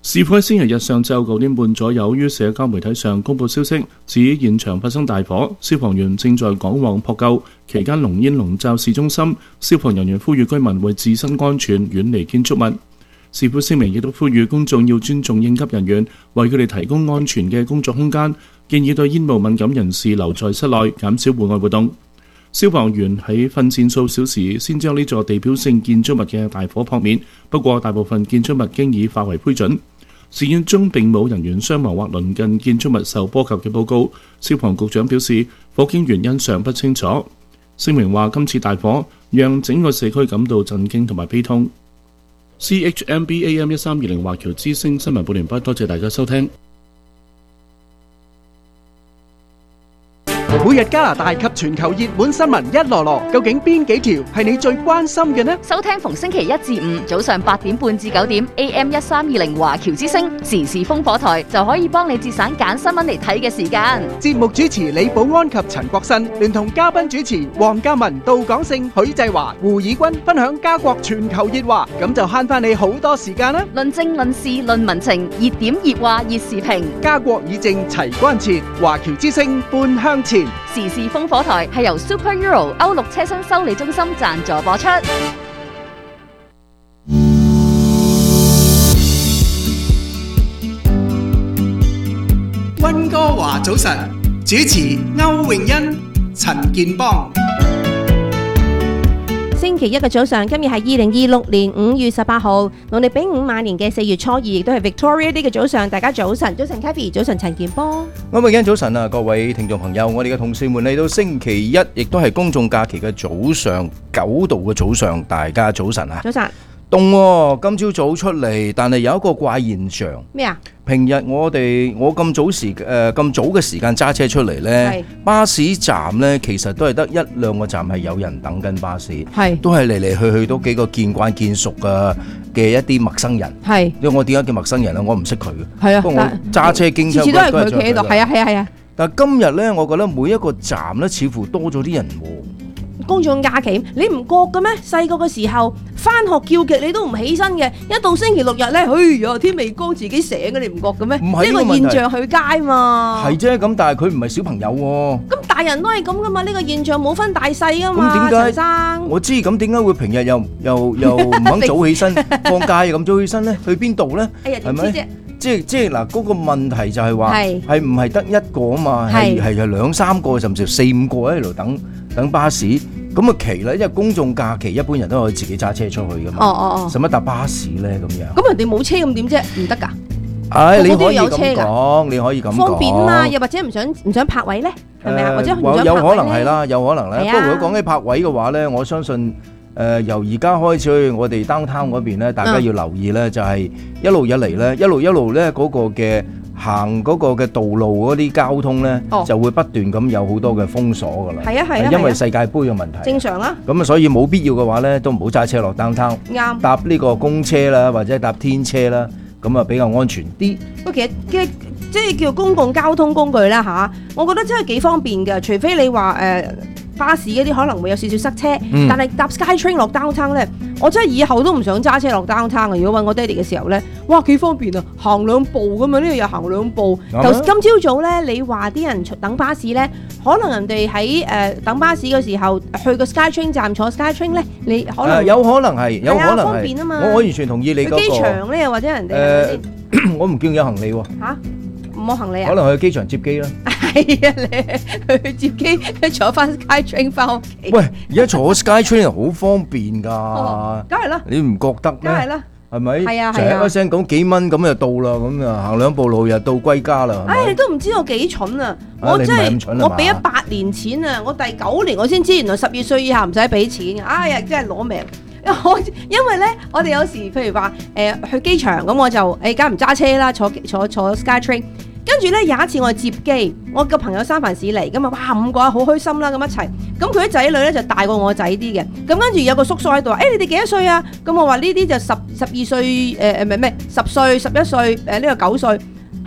事發喺星期日上晝9點半左右，於社交媒體上公佈消息，指現場發生大火，消防員正在趕往撲救，期間濃煙籠罩市中心，消防人員呼籲居民為自身安全遠離建築物。市府聲明亦都呼籲公眾要尊重應急人員，為佢哋提供安全嘅工作空間，建議對煙霧敏感人士留在室內，減少戶外活動。消防員喺奮戰數小時先將呢座地標性建築物嘅大火撲滅，不過大部分建築物經已化為灰燼。事件中並冇人員傷亡或鄰近建築物受波及嘅報告。消防局長表示，火警原因尚不清楚。聲明話，今次大火讓整個社區感到震驚同埋悲痛。CHMB AM 1320華僑之聲新聞報聯播，多謝大家收聽。 每日加拿大及全球熱門新聞一籮籮，究竟邊幾條係你最關心嘅呢？ 收聽逢星期1至5早上8點半至9點 AM 1320華僑之聲時事烽火台，就可以幫你節省揀新聞嚟睇嘅時間。 節目主持李寶安及陳國新，聯同嘉賓主持黃嘉文、杜廣勝、許濟華、胡以軍分享加國全球熱話，咁就慳翻你好多時間啦！ 論政論事論民情，熱點熱話熱時評， 加國議政齊關切，華僑之聲半向前。 時事烽火台係由 Super Euro 歐陸車身修理中心贊助播出。 溫哥華早晨，主持歐詠欣、陳健邦。 星期一嘅早上，今日係2026年5月18號，農曆丙午晚年嘅4月初2，亦都係 Victoria Day 嘅早上。大家早晨，早晨 Kathy， 早晨陳健波。 歐詠欣早晨啊，各位聽眾朋友，我哋嘅同事們嚟到星期一，亦都係公眾假期嘅早上9度嘅早上，大家早晨啊！ 早晨。 凍喎，今朝早出嚟，但係有一個怪現象。 咩啊？ 平日我咁早嘅時間揸車出嚟呢，巴士站呢其實都係得1、2個站係有人等緊巴士，都係嚟嚟去去都幾個見慣見熟嘅一啲陌生人。因為我點解叫陌生人呢？我唔識佢嘅。不過我揸車經常次次都係佢企喺度。係啊。 但係今日呢，我覺得每一個站呢，似乎多咗啲人喎。 公眾假期，你唔覺嘅咩？細個嘅時候返學叫極你都唔起身嘅，一到星期6日咧，哎呀天未光自己醒嘅，你唔覺嘅咩？唔係呢個現象去街嘛。係啫， 咁但係佢唔係小朋友喎。 咁大人都係咁噶嘛？呢個現象冇分大細噶嘛。 咁點解？ 陳生， 我知，咁點解會平日又唔肯早起身，放假又咁早起身咧？去邊度咧？ 哎呀，點知啫？ 即係嗱，嗰個問題就係話係唔係得一個啊嘛？係2、3個，甚至4、5個喺度等巴士。咁啊奇啦，因為公眾假期一般人都可以自己揸車出去噶嘛。使乜搭巴士咧咁樣？ 咁人哋冇車咁點啫？唔得㗎。 你可以咁講，你可以咁講。 方便嘛？又或者唔想泊位咧？係咪啊？或者唔想泊位咧？ 有可能係啦，有可能咧。不過如果講起泊位嘅話咧，我相信由而家開始，我哋 downtown 嗰邊咧，大家要留意咧，就係一路以嚟咧，一路咧嗰個嘅行嗰個嘅道路嗰啲交通咧，就會不斷咁有好多嘅封鎖噶啦。係啊，因為世界盃嘅問題。 正常啦。 咁啊，所以冇必要嘅話咧，都唔好揸車落 downtown。啱。搭呢個公車啦，或者搭天車啦，咁啊比較安全啲。不過其實即係叫公共交通工具啦嚇，我覺得真係幾方便嘅，除非你話巴士嗰啲可能會有少少塞車，但係搭 SkyTrain 落 downtown 咧，我真係以後都唔想揸車落 downtown 啊！如果揾我爹哋嘅時候咧，哇幾方便啊，行2步咁樣，呢度又行2步。今朝早咧，你話啲人等巴士咧，可能人哋喺等巴士嘅時候去個 SkyTrain 站坐 SkyTrain 咧，你可能有可能係，有可能係方便啊嘛。 我完全同意你嗰個。 去機場咧，或者人哋我唔見有行李喎。 嚇？冇行李啊？ 可能去機場接機啦。 係啊，你去接機，坐翻 SkyTrain 翻屋企。 喂，而家坐 SkyTrain 好方便㗎。 梗係啦。你唔覺得咩？梗係啦。 係咪？ 係啊。 成一聲講幾蚊咁就到啦，咁啊行2步路又到歸家啦。 你都唔知我幾蠢啊！我真係我俾咗8年錢啊！我第9年我先知原來12歲以下唔使俾錢嘅。哎呀，真係攞命！因為咧，我哋有時譬如話去機場咁，我就梗係唔揸車啦，坐 SkyTrain。跟住咧有一次我接機，我個朋友三藩市嚟咁啊，哇5個好開心啦咁一齊。咁佢啲仔女咧就大過我仔啲嘅。咁跟住有個叔叔喺度話：你哋幾多歲啊？咁我話呢啲就12歲，唔係10歲、11歲，呢個9歲。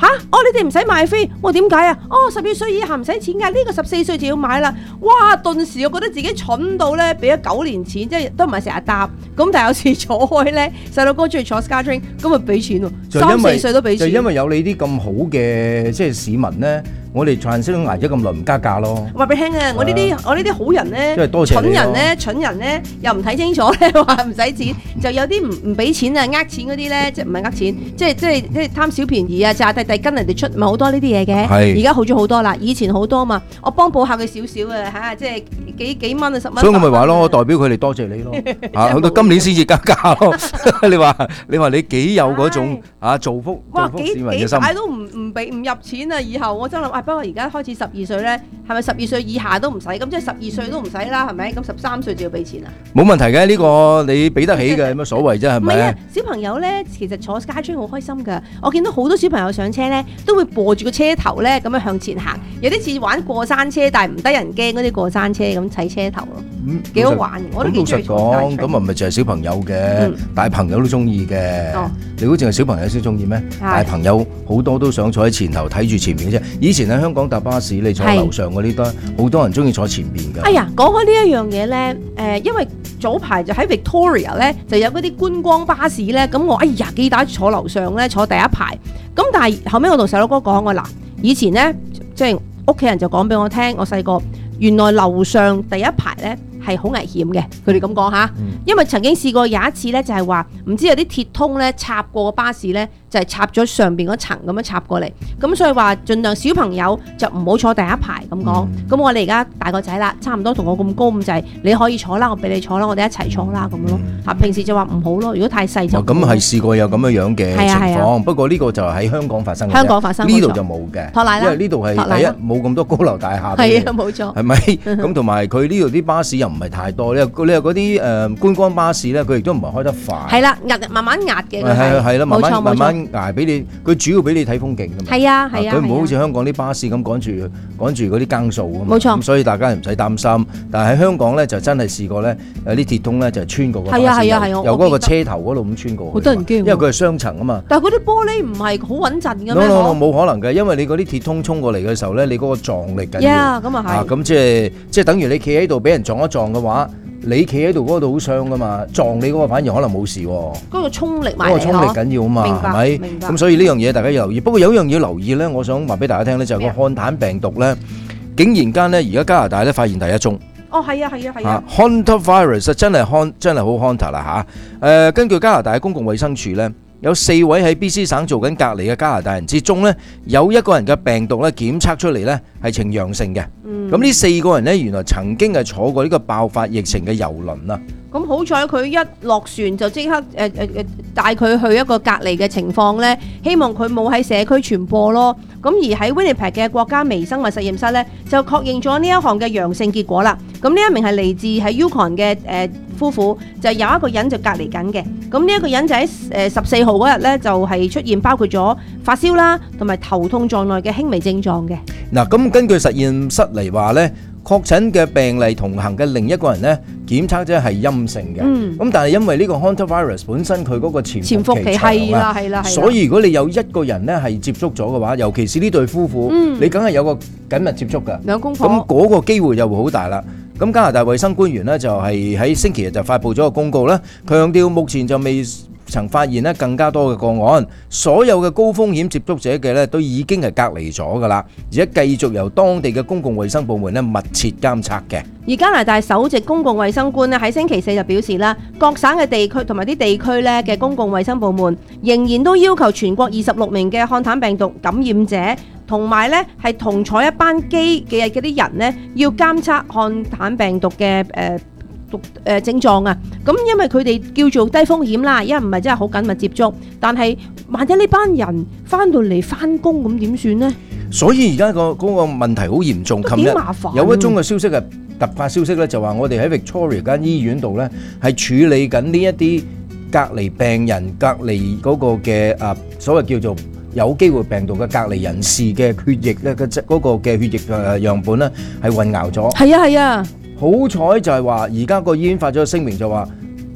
你哋唔使買飛，我點解啊？12歲以下唔使錢㗎，呢個14歲就要買啦。哇！頓時我覺得自己蠢到咧，俾咗9年錢，即係都唔係成日搭。咁但係有時坐開咧，細路哥中意坐 SkyTrain，咁咪俾錢喎，3、4歲都俾錢。 就因為有你啲咁好嘅即係市民咧。我哋transit都捱咗咁耐唔加價咯。 話俾你聽啊，我呢啲好人咧，蠢人咧又唔睇清楚咧，話唔使錢，就有啲唔俾錢啊，呃錢嗰啲咧，即係唔係呃錢，即係貪小便宜啊，詐弟弟跟人哋出，咪好多呢啲嘢嘅。係。而家好咗好多啦，以前好多嘛，我幫補下佢少少啊嚇，即係幾蚊啊10蚊。所以我咪話咯，我代表佢哋多謝你咯。嚇，到今年先至加價咯。你話你幾有嗰種造福市民嘅心。幾大都唔入錢啊！以後我真諗不過而家開始12歲咧，係咪12歲以下都唔使？咁即係12歲都唔使啦，係咪？咁13歲就要俾錢啦。冇問題嘅，呢個你俾得起嘅，有乜所謂啫？係咪？唔係啊，小朋友咧，其實坐 SkyTrain 好開心㗎。我見到好多小朋友上車咧，都會播住個車頭咧，咁樣向前行。有啲似玩過山車，但係唔得人驚嗰啲過山車咁踩車頭咯。幾好玩，我都幾中意坐 SkyTrain。咁咪就係小朋友嘅，大朋友都中意嘅。你估淨係小朋友先中意咩？大朋友好多都想坐喺前頭睇住前面嘅啫。以前喺香港搭巴士，你坐樓上嗰啲都好多人中意坐前邊㗎。哎呀，講開呢一樣嘢咧，因為早排就喺 Victoria 咧就有嗰啲觀光巴士咧，咁我幾打坐樓上咧坐第一排，咁但係後尾我同細佬哥講我嗱，以前咧即係屋企人就講俾我聽，我細個原來樓上第一排咧係好危險嘅，佢哋咁講嚇，因為曾經試過有一次咧就係話唔知有啲鐵通咧插過個巴士咧。就係插咗上邊嗰層咁樣插過嚟，咁所以話盡量小朋友就唔好坐第一排咁講。咁我哋而家大個仔啦，差唔多同我咁高咁滯，你可以坐啦，我俾你坐啦，我哋一齊坐啦咁樣咯。嚇，平時就話唔好咯，如果太細就。咁係試過有咁樣嘅情況，不過呢個就喺香港發生嘅。香港發生呢度就冇嘅，托賴啦，因為呢度係第一冇咁多高樓大廈。係啊，冇錯。係咪？咁同埋佢呢度啲巴士又唔係太多，你話嗰啲觀光巴士咧，佢亦都唔係開得快。係啦，慢慢壓嘅。係啦，慢慢。捱俾你，佢主要俾你睇風景㗎嘛。係啊，佢唔好好似香港啲巴士咁趕住嗰啲更數啊嘛。冇錯。咁所以大家唔使擔心。但係喺香港咧就真係試過咧，啲鐵通咧就穿過個巴士，由嗰個車頭嗰度咁穿過去。好得人驚。因為佢係雙層啊嘛。但係嗰啲玻璃唔係好穩陣㗎咩？冇可能嘅，因為你嗰啲鐵通衝過嚟嘅時候咧，你嗰個撞力緊要。咁啊係。咁即係等於你企喺度俾人撞一撞嘅話。你企喺度嗰度好傷噶嘛，撞你嗰個反而可能冇事喎。嗰個衝力埋嚟，嗰個衝力緊要啊嘛，係咪？明白。咁所以呢樣嘢大家要留意。不過有一樣嘢要留意咧，我想話俾大家聽咧，就係個漢坦病毒咧，竟然間咧而家加拿大咧發現第一宗。係啊。Hunter virus 真係好 Hunter 啦嚇。根據加拿大公共衛生署咧。有4位喺 BC 省做緊隔離嘅加拿大人之中咧，有1個人嘅病毒咧檢測出嚟咧係呈陽性嘅。咁呢4個人咧原來曾經係坐過呢個爆發疫情嘅郵輪啊。咁好彩佢一落船就即刻帶佢去一個隔離嘅情況咧，希望佢冇喺社區傳播咯。咁而喺 Winnipeg 嘅國家微生物實驗室咧，就確認咗呢一項嘅陽性結果啦。咁呢一名係嚟自喺 Yukon 嘅夫婦，就有一個人就隔離緊嘅。咁呢一個人就喺14號嗰日咧，就係出現包括咗發燒啦，同埋頭痛在內嘅輕微症狀嘅。嗱，咁根據實驗室嚟話咧，確診嘅病例同行嘅另一個人咧，檢測者係陰性嘅。咁但係因為呢個 Hunter virus 本身佢嗰個潛伏期係啦，所以如果你有一個人咧係接觸咗嘅話，尤其是呢對夫婦，你梗係有個緊密接觸㗎。兩公婆。咁嗰個機會就會好大啦。咁加拿大衛生官員呢，就係喺星期日就發布咗個公告啦，強調目前就未曾發現呢更加多嘅個案，所有嘅高風險接觸者嘅呢都已經係隔離咗㗎啦，而且繼續由當地嘅公共衛生部門呢密切監測嘅。而加拿大首席公共衛生官呢喺星期4就表示啦，各省嘅地區同埋啲地區呢嘅公共衛生部門仍然都要求全國26名嘅漢坦病毒感染者。同埋咧，係同坐一班機嘅嗰啲人咧，要監測漢坦病毒嘅症狀啊。咁因為佢哋叫做低風險啦，因為唔係真係好緊密接觸。但係萬一呢班人翻到嚟翻工咁點算呢？所以而家嗰個問題好嚴重。琴日有一宗嘅消息係突發消息咧，就話我哋喺 Victoria 間醫院度咧係處理緊呢一啲隔離病人、隔離嗰個嘅所謂叫做有機會病毒嘅隔離人士嘅血液咧嘅嗰個嘅血液樣本咧係混淆咗。係啊。好彩就係話而家個醫院發咗個聲明就話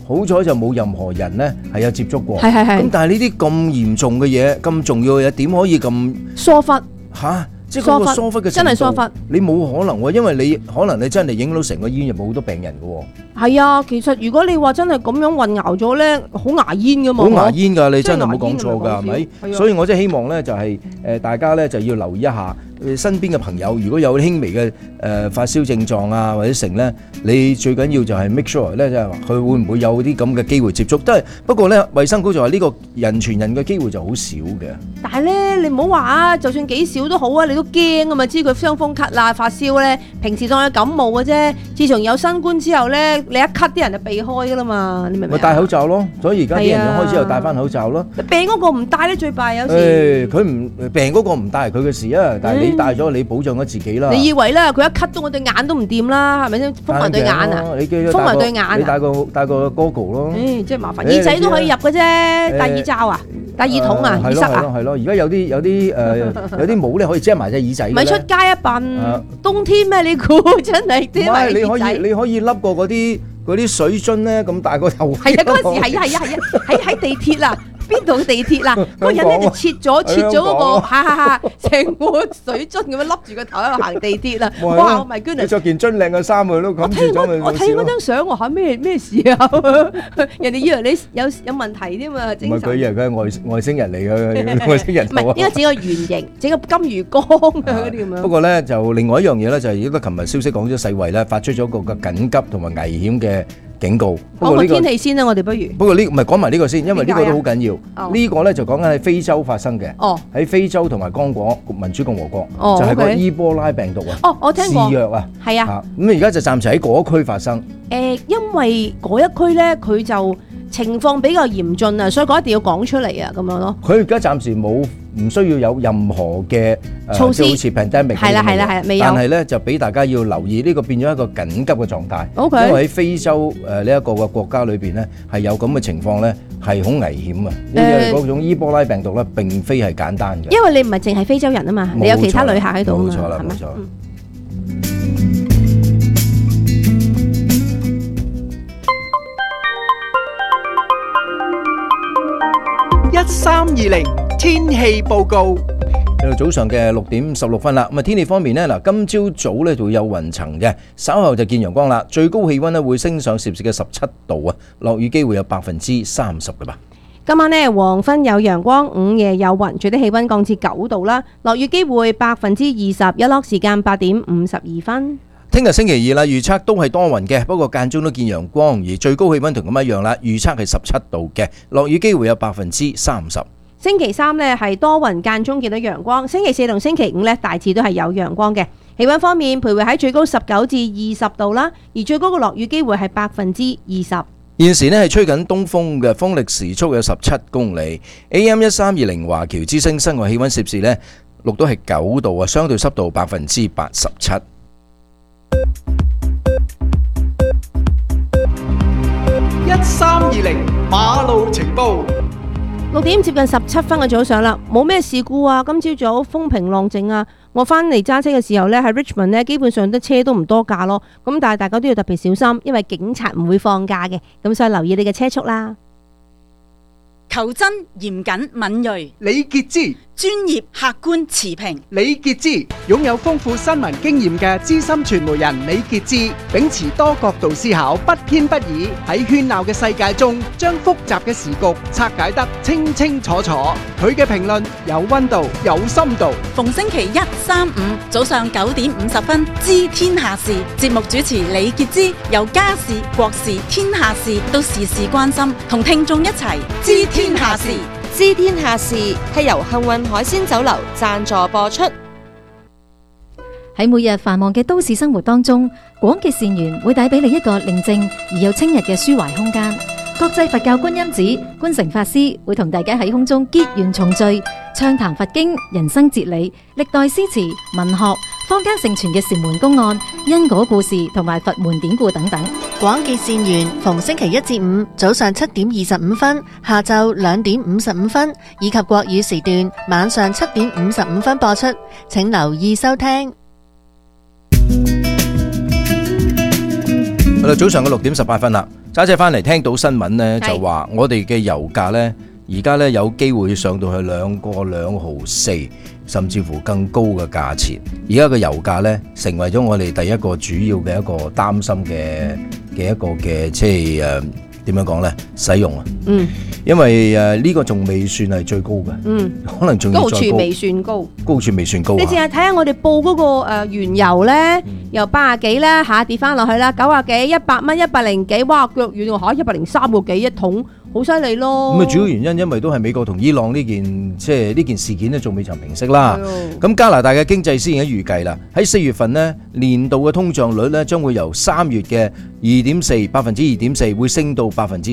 好彩就冇任何人咧係有接觸過。 係咁但係呢啲咁嚴重嘅嘢、咁重要嘅嘢，點可以咁疏忽嚇？即係嗰個疏忽嘅程度， 真係疏忽。 你冇可能喎，因為你可能你真係影響到成個醫院入面好多病人嘅喎。 係啊，其實如果你話真係咁樣混淆咗咧，好牙煙噶嘛。 好牙煙㗎，你真係冇講錯㗎，係咪？ 係啊所以我真係希望咧，就係大家咧就要留意一下。身邊嘅朋友如果有輕微嘅發燒症狀啊，或者成咧，你最緊要就係 make sure 咧，即係話佢會唔會有啲咁嘅機會接觸？都係不過咧，衛生局就話呢個人傳人嘅機會就好少嘅。 但係咧，你唔好話啊，就算幾少都好啊，你都驚啊嘛，知佢傷風咳啦、發燒咧，平時當佢感冒嘅啫。自從有新冠之後咧，你一咳啲人就避開㗎啦嘛，你明唔明？ 咪戴口罩咯，所以而家啲人就開始又戴翻口罩咯。 病嗰個唔戴咧最弊有時。 佢唔病嗰個唔戴係佢嘅事啊，但係你戴咗，你保障咗自己啦。 你以為咧佢一咳到我對眼都唔掂啦，係咪先？封埋對眼啊！封埋對眼啊！ 你戴個 goggle 咯。 即係麻煩，耳仔都可以入嘅啫，戴耳罩啊，戴耳筒啊，耳塞啊。 係咯，而家有啲帽咧可以遮埋隻耳仔。 咪出街一笨，冬天咩？你估真係遮埋耳仔？ 你可以笠過嗰啲水樽咧，咁大個頭。 係啊，嗰陣時係啊，喺地鐵啦。邊度地鐵啦？嗰個人咧就切咗嗰個成個水樽咁樣笠住個頭喺度行地鐵啦！哇！我咪捐嚟， 你着件樽靚嘅衫佢都咁。 我睇嗰張相，我話咩事啊？人哋以為你有問題添嘛？ 唔係佢以為佢係外星人嚟嘅，外星人。 唔係，應該整個圓形，整個金魚缸啊嗰啲咁樣。 不過咧，就另外一樣嘢咧，就係亦都琴日消息講咗世衛咧發出咗個緊急同埋危險嘅警告。 講個天氣先啦，我哋不如。 不過呢唔係講埋呢個先，因為呢個都好緊要。呢個咧就講緊喺非洲發生嘅。喺非洲同埋剛果民主共和國，就係個伊波拉病毒啊。 我聽過。 肆虐啊。 係啊。 咁而家就暫時喺嗰區發生。 因為嗰一區咧，佢就情況比較嚴峻啊，所以佢一定要講出嚟啊，咁樣咯。 佢而家暫時唔需要有任何嘅措施， 好似 pandemic 係啦，未有。 但係咧就俾大家要留意，呢個變咗一個緊急嘅狀態。 Okay. 因為喺非洲呢一個嘅國家裏邊咧，係有咁嘅情況咧，係好危險啊！因為嗰種伊波拉病毒咧，並非係簡單嘅。 因為你唔係淨係非洲人啊嘛，你有其他旅客喺度啊嘛， 冇錯啦，冇錯。 1320天氣報告。 到早上嘅6:16啦。咁啊，天氣方面呢，嗱，今朝早咧就會有雲層嘅，稍後就見陽光啦。最高氣溫咧會升上攝氏嘅17度啊，落雨機會有30%嘅吧。 今晚呢，黃昏有陽光，午夜有雲，最低氣溫降至9度啦，落雨機會20%，日落時間8:52。 聽日星期二啦，預測都係多雲嘅，不過間中都見陽光，而最高氣溫同咁一樣啦，預測係17度嘅，落雨機會有30%。 星期三呢係多雲間中見到陽光，星期四同星期五呢大致都係有陽光嘅。氣溫方面徘徊喺最高19至20度啦，而最高嘅落雨機會係20%。 現時呢係吹緊東風嘅，風力時速有17公里。AM 1320華僑之聲室外氣溫攝氏呢錄到係9度啊，相對濕度87%。 1320馬路情報。 6點接近17分嘅早上啦，冇咩事故啊。今朝早風平浪靜啊。我翻嚟揸車嘅時候呢，喺 Richmond 呢，基本上啲車都唔多架咯。咁但係大家都要特別小心，因為警察唔會放假嘅，咁所以留意你嘅車速啦。 求真、嚴謹、敏銳， 李傑之專業、客觀、持平。 李傑之擁有豐富新聞經驗嘅資深傳媒人李傑之，秉持多角度思考，不偏不倚，喺喧鬧嘅世界中，將複雜嘅時局拆解得清清楚楚。佢嘅評論有溫度，有深度。 逢星期一、三、五早上9:50，知天下事。節目主持李傑之，由家事、國事、天下事到時事關心，同聽眾一齊知天下事。 知天下事係由幸運海鮮酒樓贊助播出。 喺每日繁忙嘅都市生活當中，廣結善緣會帶俾你一個寧靜而又清逸嘅抒懷空間。國際佛教觀音寺觀誠法師會同大家喺空中結緣重聚，暢談佛經、人生哲理、歷代詩詞、文學、坊間盛傳嘅禪門公案、因果故事同埋佛門典故等等。 廣結善緣，逢星期一至五早上7:25，下晝2:55，以及國語時段晚上7:55播出，請留意收聽。 早上嘅6:18啦。 揸車翻嚟聽到新聞呢，就話我哋嘅油價呢，而家呢有機會上到去2個2毫4，甚至乎更高嘅價錢。而家嘅油價呢，成為咗我哋第一個主要嘅一個擔心嘅一個嘅即係點樣講呢？使用啊，因為呢個仲未算係最高嘅，可能仲要再高。高處未算高，高處未算高。 你淨係睇下我哋報嗰個原油呢，由80幾咧下跌翻落去啦，90幾、100蚊、100幾，哇腳軟喎嚇，103個幾一桶。好犀利咯！ 咁啊，主要原因因為都係美國同伊朗呢件即係呢件事件咧，仲未曾平息啦。咁加拿大嘅經濟師已經預計啦，喺4月份呢，年度嘅通脹率咧將會由3月嘅2.4%會升到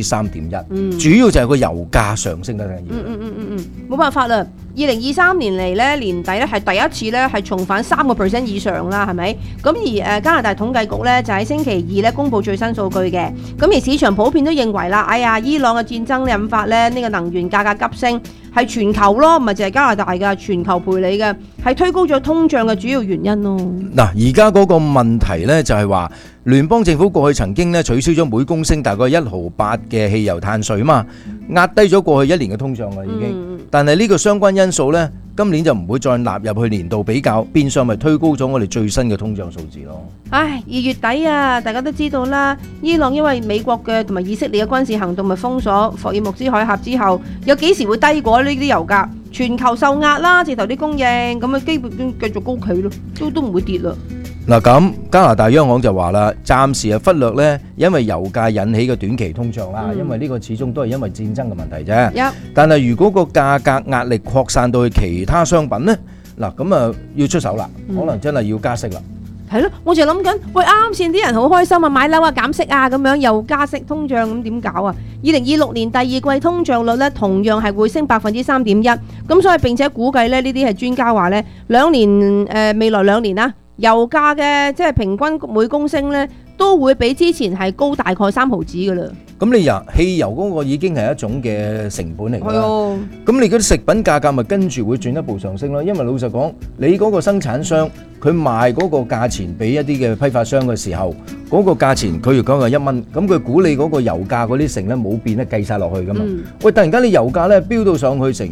3.1%。主要就係個油價上升得緊要。 冇辦法啦。2023年嚟咧年底咧係第一次咧係重返3% 以上啦，係咪？咁而加拿大統計局咧就喺星期2咧公布最新數據嘅。咁而市場普遍都認為啦，哎呀，伊朗嘅戰爭引發咧呢個能源價格急升，係全球咯，唔係淨係加拿大㗎，全球陪你嘅，係推高咗通脹嘅主要原因咯。 嗱，而家嗰個問題咧就係話，聯邦政府過去曾經咧取消咗每公升大概1毫8嘅汽油碳稅嘛，壓低咗過去1年嘅通脹啦已經。但係呢個相關因素咧，今年就唔會再納入去年度比較，變相咪推高咗我哋最新嘅通脹數字咯。 唉，2月底啊，大家都知道啦，伊朗因為美國嘅同埋以色列嘅軍事行動咪封鎖霍爾木茲海峽之後，有幾時會低過呢啲油價？全球受壓啦，直頭啲供應咁啊，基本繼續高企咯，都唔會跌啦。 嗱咁，加拿大央行就話啦，暫時係忽略咧，因為油價引起嘅短期通脹啦，因為呢個始終都係因為戰爭嘅問題啫。但係如果個價格壓力擴散到去其他商品咧，嗱咁啊要出手啦，可能真係要加息啦。 係咯，我就諗緊，喂啱先啲人好開心啊，買樓啊減息啊咁樣，又加息通脹咁點搞啊？2026年第二季通脹率咧同樣係會升3.1%，咁所以並且估計咧呢啲係專家話咧未來2年啦。油價嘅即係平均每公升咧，都會比之前係高大概3毫子噶啦。 咁你汽油嗰個已經係一種嘅成本嚟㗎啦。咁你嗰啲食品價格咪跟住會進一步上升咯。因為老實講，你嗰個生產商佢賣嗰個價錢俾一啲嘅批發商嘅時候，嗰個價錢佢如講係1蚊，咁佢估你嗰個油價嗰啲成咧冇變咧計晒落去㗎嘛。喂，突然間你油價咧飆到上去成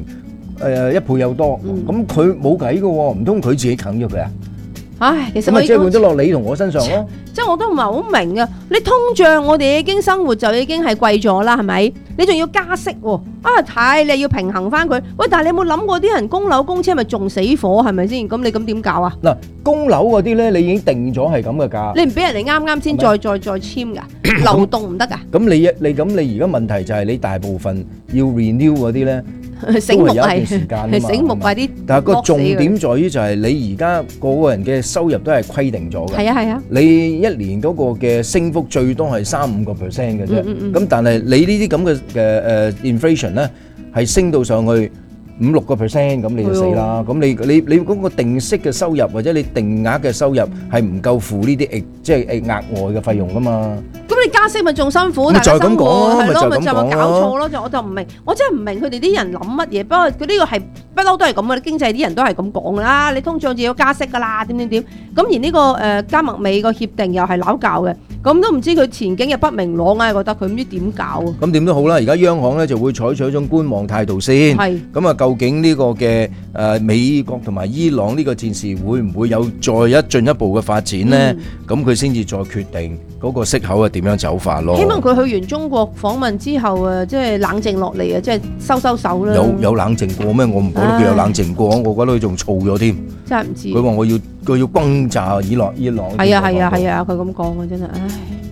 1倍有多，咁佢冇計㗎喎，唔通佢自己啃咗佢啊？ 唉，其實咁咪即係換咗落你同我身上咯。 即係我都唔係好明啊！你通脹，我哋已經生活就已經係貴咗啦，係咪？你仲要加息喎？睇你要平衡翻佢。喂，但係你有冇諗過啲人供樓供車咪仲死火係咪先？咁你咁點搞啊？嗱， 供樓嗰啲咧，你已經定咗係咁嘅價。 你唔俾人哋啱先再簽㗎？流動唔得㗎？ 咁你而家問題就係你大部分要 renew 嗰啲咧。 醒目係醒目啲， 但係個重點在於就係你而家個人嘅收入都係規定咗嘅。 係啊， 你一年嗰個嘅升幅最多係3-5%嘅啫。咁但係你呢啲咁嘅inflation 咧係升到上去5-6%，咁你就死啦。咁你嗰個定息嘅收入或者你定額嘅收入係唔夠付呢啲即係額外嘅費用噶嘛？咁你加息咪仲辛苦， 咪就係咁講咯， 咪就係搞錯咯。我就唔明，我真係唔明佢哋啲人諗乜嘢。不過佢呢個係不嬲都係咁嘅，經濟啲人都係咁講噶啦。你通脹就要加息噶啦，點。咁而呢個加墨美個協定又係撈教嘅，咁都唔知佢前景又不明朗啊！覺得佢唔知點搞啊。 咁點都好啦，而家央行咧就會採取一種觀望態度先。係。咁啊，究竟呢個嘅美國同埋伊朗呢個戰事會唔會有再進一步嘅發展呢？咁佢先至再決定嗰個息口係點樣走法咯。 希望佢去完中國訪問之後啊，即係冷靜落嚟啊，即係收手啦。 有冷靜過咩？我唔覺得佢有冷靜過，我覺得佢仲燥咗添。 真係唔知。 佢話佢要轟炸伊朗。 係啊，佢咁講啊，真係唉。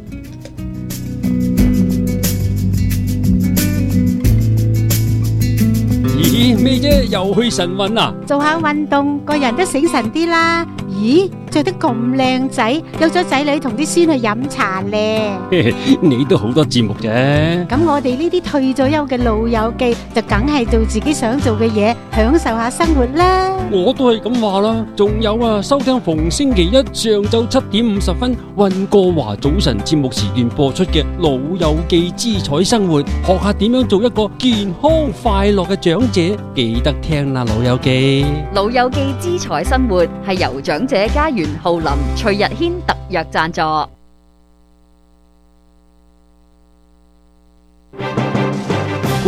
咦，咩啫？又去晨運啊？ 做下運動，個人都醒神啲啦。咦，着得咁靚仔，有咗仔女同啲孫去飲茶咧。 你都好多節目啫。 咁我哋呢啲退咗休嘅老友記，就梗係做自己想做嘅嘢，享受下生活啦。 我都係咁話啦。仲有啊，收聽逢星期一上晝7:50溫哥華早晨節目時段播出嘅《老友記之彩生活》，學下點樣做一個健康快樂嘅長者。記得聽啦，老友記。 老友記之彩生活係由長者家園浩林、徐日軒特約贊助。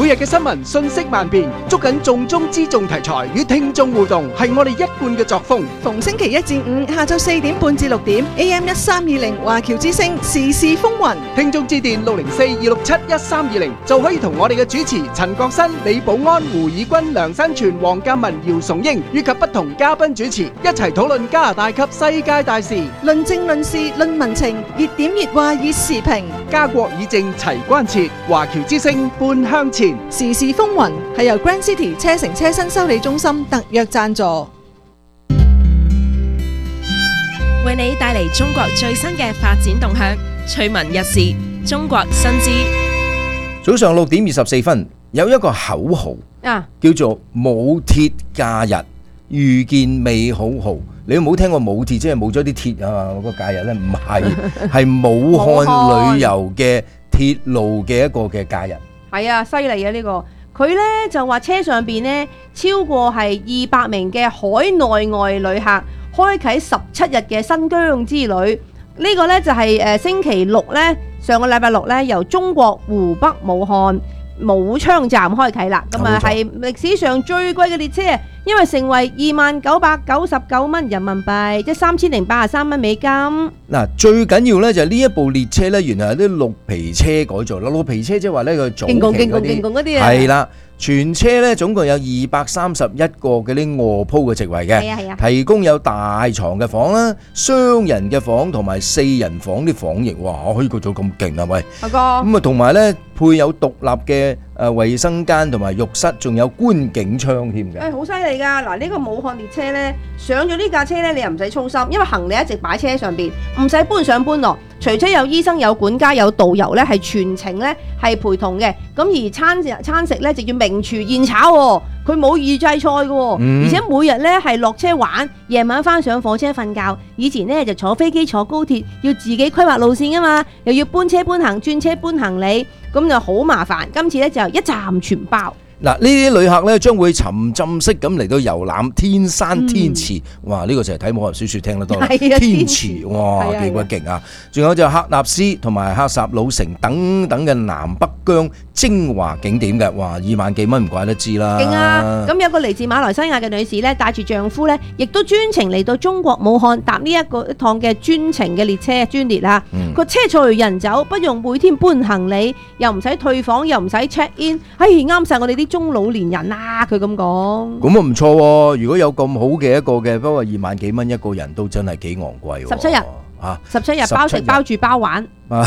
每日嘅新聞信息萬變，捉緊重中之重題材與聽眾互動，係我哋一貫嘅作風。 逢星期一至五下晝4點半至6點 AM 1320華僑之聲時事風雲， 聽眾致電604-267-1320就可以同我哋嘅主持陳國新、李寶安、胡以軍、梁新全、黃鑑文、姚崇英以及不同嘉賓主持一齊討論加拿大及世界大事， 論政論事論民情，熱點熱話熱時評， 家國以正齊關切，華僑之聲半向前。 時事風雲係由 Grand City 車城車身修理中心特約贊助， 為你帶嚟中國最新嘅發展動向，趣聞日事，中國新知。 早上6點24分，有一個口號叫做冇鐵假日，遇見美好號。你有冇聽過冇鐵，即係冇咗啲鐵啊？個假日呢？唔係，係武漢旅遊嘅鐵路嘅一個嘅假日。 係啊，犀利啊呢個！佢呢就話車上邊呢超過係200名嘅海內外旅客，開啟17日嘅新疆之旅。呢個呢就係星期六呢，上個禮拜六呢，由中國湖北武漢武昌站開啟啦。咁啊係歷史上最貴嘅列車，因為成為2999蚊人民幣，即係3083蚊美金。 嗱，最緊要呢就係呢一部列車呢，原來係啲綠皮車改造啦。綠皮車即係話呢，佢早期嗰啲係啦。全車咧總共有231個嗰啲臥鋪嘅席位嘅，提供有大床嘅房啦、雙人嘅房同埋4人房啲房型，哇！可以個組咁勁啊喂！咁啊，同埋咧配有獨立嘅衛生間同埋浴室，仲有觀景窗添嘅。 好犀利㗎！嗱，呢個武漢列車咧上咗呢架車咧，你又唔使操心，因為行李一直擺車上邊，唔使搬上搬落。除咗有醫生、有管家、有導遊咧，係全程咧係陪同嘅。咁而餐食咧就要名廚現炒喎，佢冇預製菜嘅喎，而且每日咧係落車玩，夜晚翻上火車瞓覺。以前咧就坐飛機、坐高鐵，要自己規劃路線㗎嘛，又要搬車搬行、轉車搬行李，咁就好麻煩。今次咧就一站全包。 嗱，呢啲旅客咧將會沉浸式咁嚟到遊覽天山天池，哇！呢個就係睇武俠小説聽得多啦。天池，哇，幾鬼勁啊！仲有就喀納斯同埋喀什魯城等等嘅南北疆精華景點嘅，哇！2萬幾蚊唔怪得知啦。 勁啊！咁有個嚟自馬來西亞嘅女士咧，帶住丈夫咧，亦都專程嚟到中國武漢搭呢一趟嘅專程嘅列車專列啊。個車隨人走，不用每天搬行李，又唔使退房，又唔使 check in，啱晒我哋啲中老年人啦，佢咁講。咁啊唔錯喎！如果有咁好嘅一個嘅，不過2萬幾蚊一個人都真係幾昂貴喎。 17日啊，17日包食包住包玩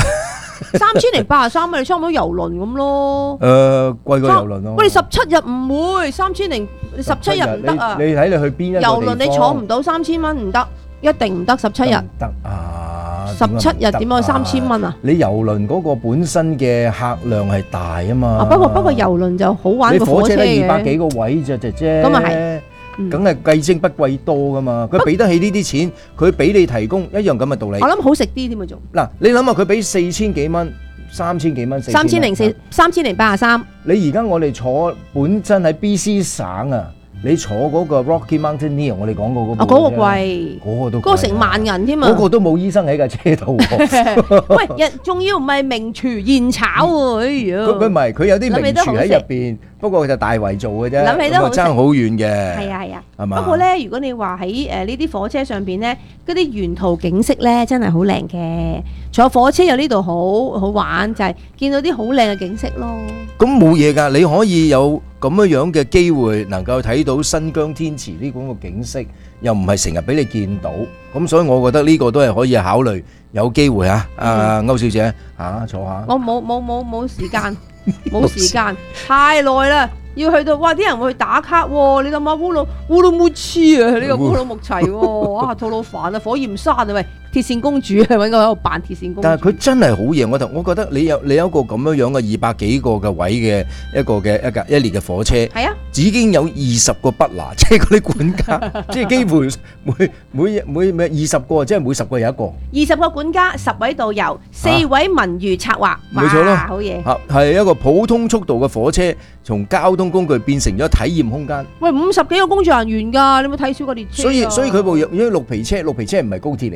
，3083蚊，你差唔多遊輪咁咯。 貴過遊輪咯。 喂，你17日唔會3017日唔得啊！ 你睇你去邊一個地方？ 遊輪你坐唔到3000蚊唔得，一定唔得17日。 得啊 ！17日點樣3000蚊啊？ 你遊輪嗰個本身嘅客量係大啊嘛。 不過遊輪就好玩過火車嘅。 你火車得200幾個位啫， 咁啊係。 梗係計精不貴多噶嘛，佢俾得起呢啲錢，佢俾你提供一樣咁嘅道理。 我諗好食啲添啊仲。 嗱，你諗下佢俾4000幾蚊、3000幾蚊、 3083。 你而家我哋坐本身喺 BC 省啊，你坐嗰個 Rocky Mountaineer， 我哋講過嗰個。 嗰個貴。嗰個都貴。 嗰個成萬人添啊。 嗰個都冇醫生喺架車度。 喂，仲要唔係名廚現炒喎？哎呀。 佢唔係，佢有啲名廚喺入邊。不過就大圍做嘅啫， 諗起都好爭好遠嘅。 係啊係啊， 係嘛？ 不過咧，如果你話喺呢啲火車上邊咧，嗰啲沿途景色咧真係好靚嘅。坐火車有呢度好好玩，就係見到啲好靚嘅景色咯。 咁冇嘢㗎，你可以有咁樣嘅機會，能夠睇到新疆天池呢種嘅景色，又唔係成日俾你見到。咁所以我覺得呢個都係可以考慮，有機會啊，歐小姐坐下。 我冇時間。冇時間，太耐啦，要去到哇！啲人會去打卡喎，你諗下烏魯木齊啊，呢個烏魯木齊喎，哇，吐魯番啊，火焰山啊，喂，鐵線公主啊，揾個喺度扮鐵線公主。 但係佢真係好型，我覺得你有一個咁樣嘅200幾個嘅位嘅一列嘅火車，係啊，已經有20個不拿，即係嗰啲管家，即係幾乎每20個，即係每10個有一個。 20個管家，10位導遊，4位文娛策劃， 冇錯咯， 好嘢。 係一個普通速度嘅火車，從交通工具變成咗體驗空間。 喂，50幾個工作人員㗎，你有冇睇少個列車？ 所以佢部因為綠皮車唔係高鐵嚟㗎嘛。係啊。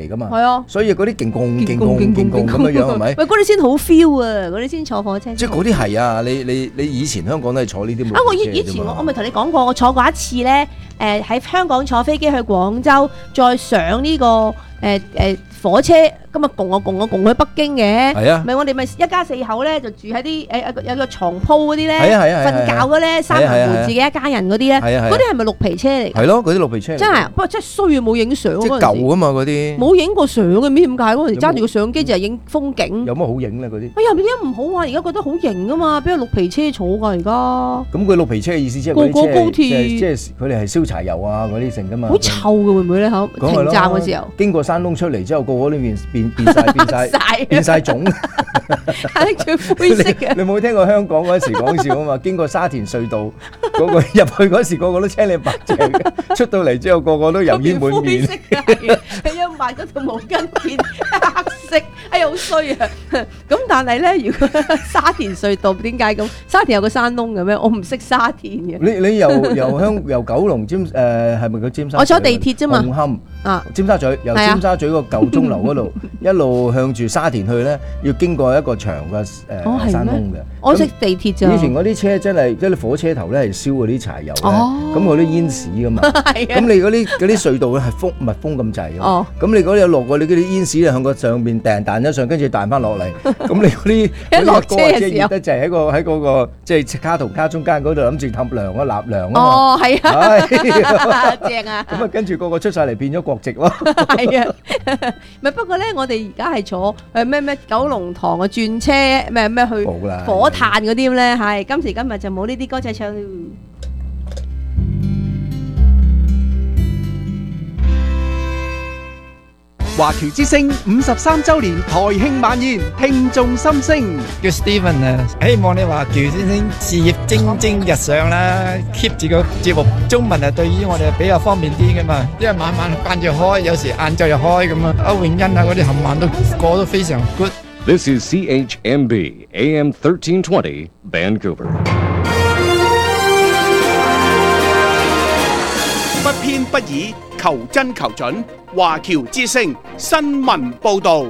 啊， 所以嗰啲勁共咁樣係咪？ 喂，嗰啲先好 feel 啊，嗰啲先坐火車。 即係嗰啲係啊，你以前香港都係坐呢啲冇。 我以前我咪同你講過，我坐過一次咧，喺香港坐飛機去廣州，再上呢個火車，咁啊共去北京嘅。係啊，咪我哋咪一家4口咧，就住喺啲有個床鋪嗰啲咧，瞓覺嗰咧，3人陪自己一家人嗰啲咧，嗰啲係咪綠皮車嚟？係咯， 嗰啲綠皮車。真係， 不過真係衰啊，冇影相。 即係舊啊嘛嗰啲。冇影過相嘅咩？點解嗰陣時揸住個相機就係影風景？ 有乜好影咧嗰啲？ 哎呀，點解唔好啊？而家覺得好型啊嘛，邊有綠皮車坐㗎而家？ 咁佢綠皮車嘅意思即係嗰啲車， 個高鐵即係佢哋係燒柴油啊嗰啲成㗎嘛。 好臭嘅會唔會咧？喺停站嘅時候， 經過山窿出嚟之後，個個都變晒種， 係最灰色嘅。 你冇聽過香港嗰陣時講笑啊嘛？經過沙田隧道嗰個入去嗰時，個個都青靚白淨，出到嚟之後個個都油煙滿面。 係因為買嗰條毛巾片黑色，哎呀好衰啊！咁但係咧，如果沙田隧道點解咁？沙田有個山窿嘅咩？我唔識沙田嘅。 你由九龍係咪個尖沙咀？ 我坐地鐵啫嘛。 紅磡啊，尖沙咀由尖沙咀個舊鐘樓嗰度一路向住沙田去咧，要經過一個長嘅山窿嘅。 我識地鐵咋。 以前嗰啲車真係即係火車頭咧係燒嗰啲柴油咧，咁嗰啲煙屎噶嘛。咁你嗰啲隧道咧係密封咁滯嘅。咁你嗰啲有落過，你嗰啲煙屎咧向個上邊彈咗上，跟住彈翻落嚟。咁你嗰啲落車嘅時候， 熱得滯喺嗰個即係卡同卡中間嗰度諗住氹涼啊納涼啊嘛。 哦，係啊，正啊。 咁啊，跟住個個出晒嚟變咗國籍咯。 係啊，咪不過咧，我哋而家係坐咩九龍塘嘅轉車咩去火炭嗰啲咧，係今時今日就冇呢啲歌仔唱。 華僑之聲53週年台慶晚宴，聽眾心聲。 叫 Steven 啊，希望你華僑之聲事業蒸蒸日上啦 ，keep 住個節目。中文啊，對於我哋比較方便啲噶嘛，因為晚晚慣住開，有時晏晝又開咁啊。歐永欣啊嗰啲冚晚都過得非常 good。 This is CHMB AM 1320 Vancouver。 不偏不倚，求真求準。華僑之聲新聞報導，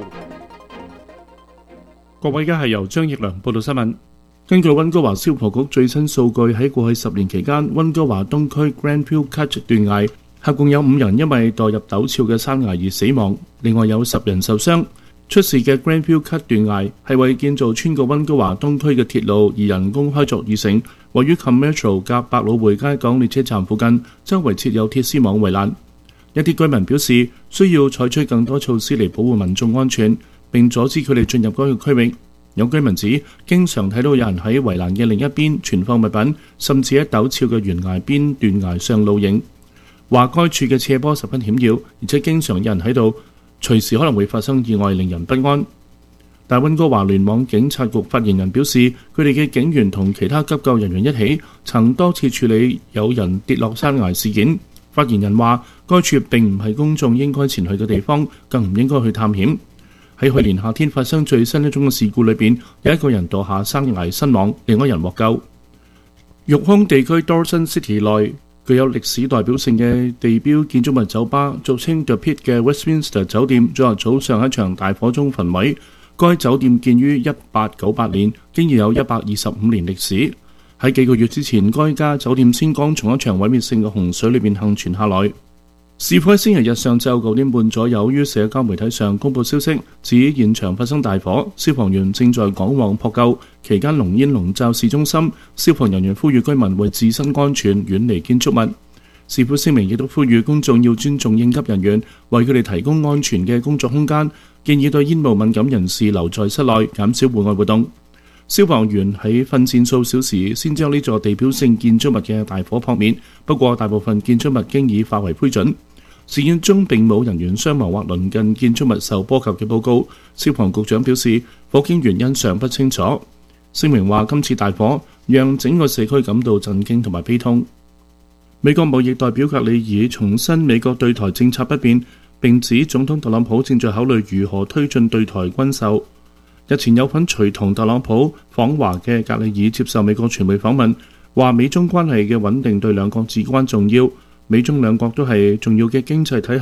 各位，而家係由張奕良報道新聞。根據溫哥華消防局最新數據，喺過去10年期間，溫哥華東區 Grandview Cut 斷崖合共有5人因為墮入陡峭嘅山崖而死亡，另外有10人受傷。出事嘅 Grandview Cut 斷崖係為建造穿過溫哥華東區嘅鐵路而人工開鑿而成，位於 Commercial 隔百老匯街港列車站附近，周圍設有鐵絲網圍欄。一啲居民表示需要採取更多措施嚟保護民眾安全，並阻止佢哋進入嗰個區域。有居民指經常睇到有人喺圍欄嘅另一邊存放物品，甚至喺陡峭嘅懸崖邊斷崖上露營。話該處嘅斜坡十分險要，而且經常有人喺度，隨時可能會發生意外，令人不安。但溫哥華聯網警察局發言人表示，佢哋嘅警員同其他急救人員一起，曾多次處理有人跌落山崖事件。發言人話，該處並唔係公眾應該前去嘅地方，更唔應該去探險。喺去年夏天發生最新一宗嘅事故裏邊，有一個人墮下山崖身亡，另一人獲救。育空地區 Dawson City 內具有歷史代表性嘅地標建築物酒吧，俗稱 The Pit 嘅 Westminster 酒店，昨日早上喺一場大火中焚毀。該酒店建於1898年，經已有125年歷史。喺幾個月之前，該家酒店先剛從一場毀滅性嘅洪水裏面幸存下來。事發喺星期日上晝9點半左右，於社交媒體上公佈消息，指現場發生大火，消防員正在趕往撲救，期間濃煙籠罩市中心。消防人員呼籲居民為自身安全遠離建築物。市府聲明亦都呼籲公眾要尊重應急人員，為佢哋提供安全嘅工作空間，建議對煙霧敏感人士留在室內，減少戶外活動。消防員喺奮戰數小時先將呢座地標性建築物嘅大火撲滅，不過大部分建築物經已化為灰燼。事件中並冇人員傷亡或鄰近建築物受波及嘅報告。消防局長表示，火警原因尚不清楚。聲明話，今次大火讓整個社區感到震驚同埋悲痛。美國貿易代表格里爾重申美國對台政策不變，並指總統特朗普正在考慮如何推進對台軍售。日前有份隨同特朗普訪華嘅格里爾接受美國傳媒訪問，話美中關係嘅穩定對兩國至關重要。美中兩國都係重要嘅經濟體系，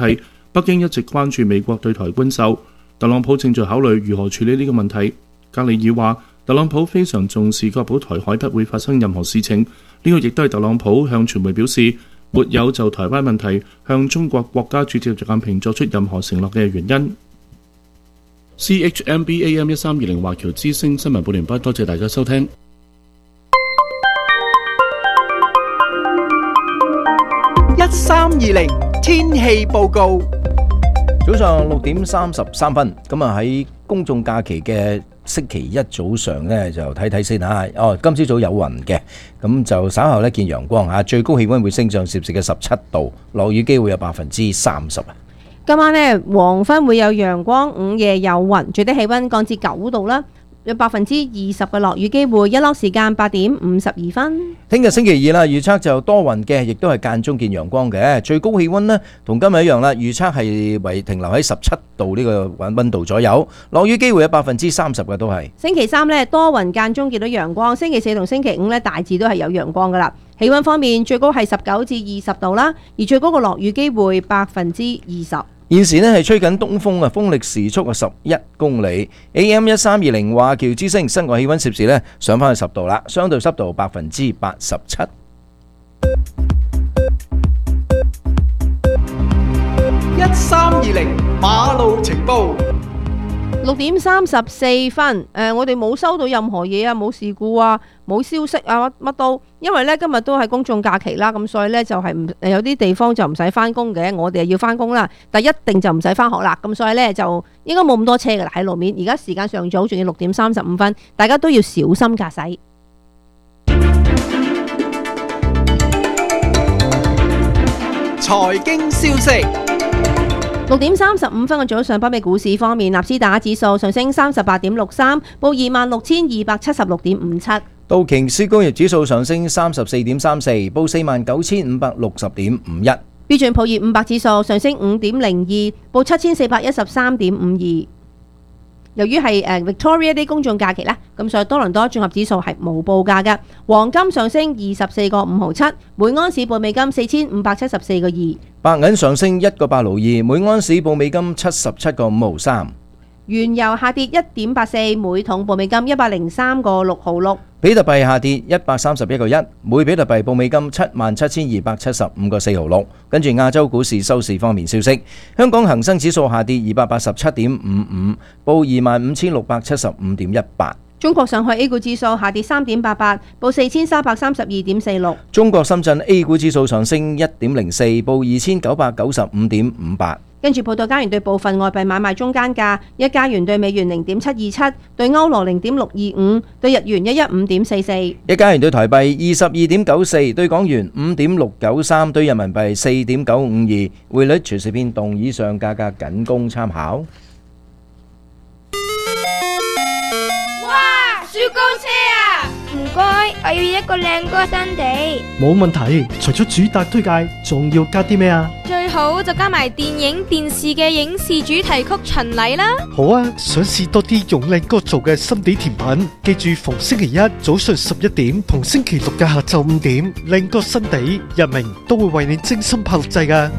北京一直關注美國對台軍售，特朗普正在考慮如何處理呢個問題。格里爾話，特朗普非常重視確保台海不會發生任何事情，呢個亦都係特朗普向傳媒表示沒有就台灣問題向中國國家主席習近平作出任何承諾嘅原因。CHMB AM 1320華僑之聲新聞報連畢，多謝大家收聽。 1320天氣報告。 早上6點33分，咁啊喺公眾假期嘅星期一早上呢，就睇睇先嚇。今朝早有雲嘅，咁就稍後呢見陽光嚇，最高氣温會升上攝氏嘅17度，落雨機會有30%啊。 今晚呢，黃昏會有陽光，午夜有雲，最低氣温降至9度啦，有20%嘅落雨機會，日落時間8點52分。 聽日星期二啦，預測就多雲嘅，亦都係間中見陽光嘅，最高氣温呢，同今日一樣啦，預測係為停留喺17度呢個温度左右，落雨機會有30%嘅都係。 星期三呢，多雲間中見到陽光，星期四同星期五呢，大致都係有陽光噶啦。氣温方面，最高係19至20度啦，而最高嘅落雨機會20%。 現時呢係吹緊東風啊，風力時速11公里。AM 1320華僑之聲，室外氣温攝氏呢上返去10度啦，相對濕度87%。 1320馬路情報。 6點34分，我哋冇收到任何嘢啊，冇事故啊，冇消息啊，乜都，因為呢今日都係公眾假期啦，咁所以呢就係有啲地方就唔使翻工嘅，我哋要翻工啦，但一定就唔使翻學啦，咁所以呢就應該冇咁多車噶啦喺路面。而家時間上早，仲要6點35分，大家都要小心駕駛。 財經消息。 6點35分嘅早上，北美股市方面，納斯達克指數上升38.63，報26,276.57。 道瓊斯工業指數上升34.34，報49,560.51。 標準普爾500指數上升5.02，報7,413.52。由於係Victoria Day 公眾假期啦，咁所以多倫多綜合指數係冇報價嘅。黃金上升24個5毫7，每安士報美金4,574個2。 白銀上升1個8毫2，每安士報美金77個5毫3。 原油下跌1.84，每桶報美金103個6毫6。 比特幣下跌131個1，每比特幣報美金77,275個4毫6。跟住亞洲股市收市方面消息，香港恒生指數下跌287.55，報25,675.18。 中國上海 A 股指數下跌3.88，報4,332.46。 中國深圳 A 股指數上升1.04，報2,995.58。 跟住報道加元對部分外幣買賣中間價：一加元對美元0.727，對歐羅0.625，對日元115.44。 一加元對台幣22.94，對港元5.693，對人民幣4.952。匯率隨時變動，以上價格僅供參考。 哇！雪糕車啊！唔該，我要一個靚歌新地。 冇問題，除咗主打推介，仲要加啲咩啊？ 最好就加埋電影、電視嘅影視主題曲巡禮啦。 好啊，想試多啲用靚歌做嘅心地甜品，記住逢星期一早上11點同星期六嘅下晝5點，靚歌新地日明都會為你精心拍錄製㗎。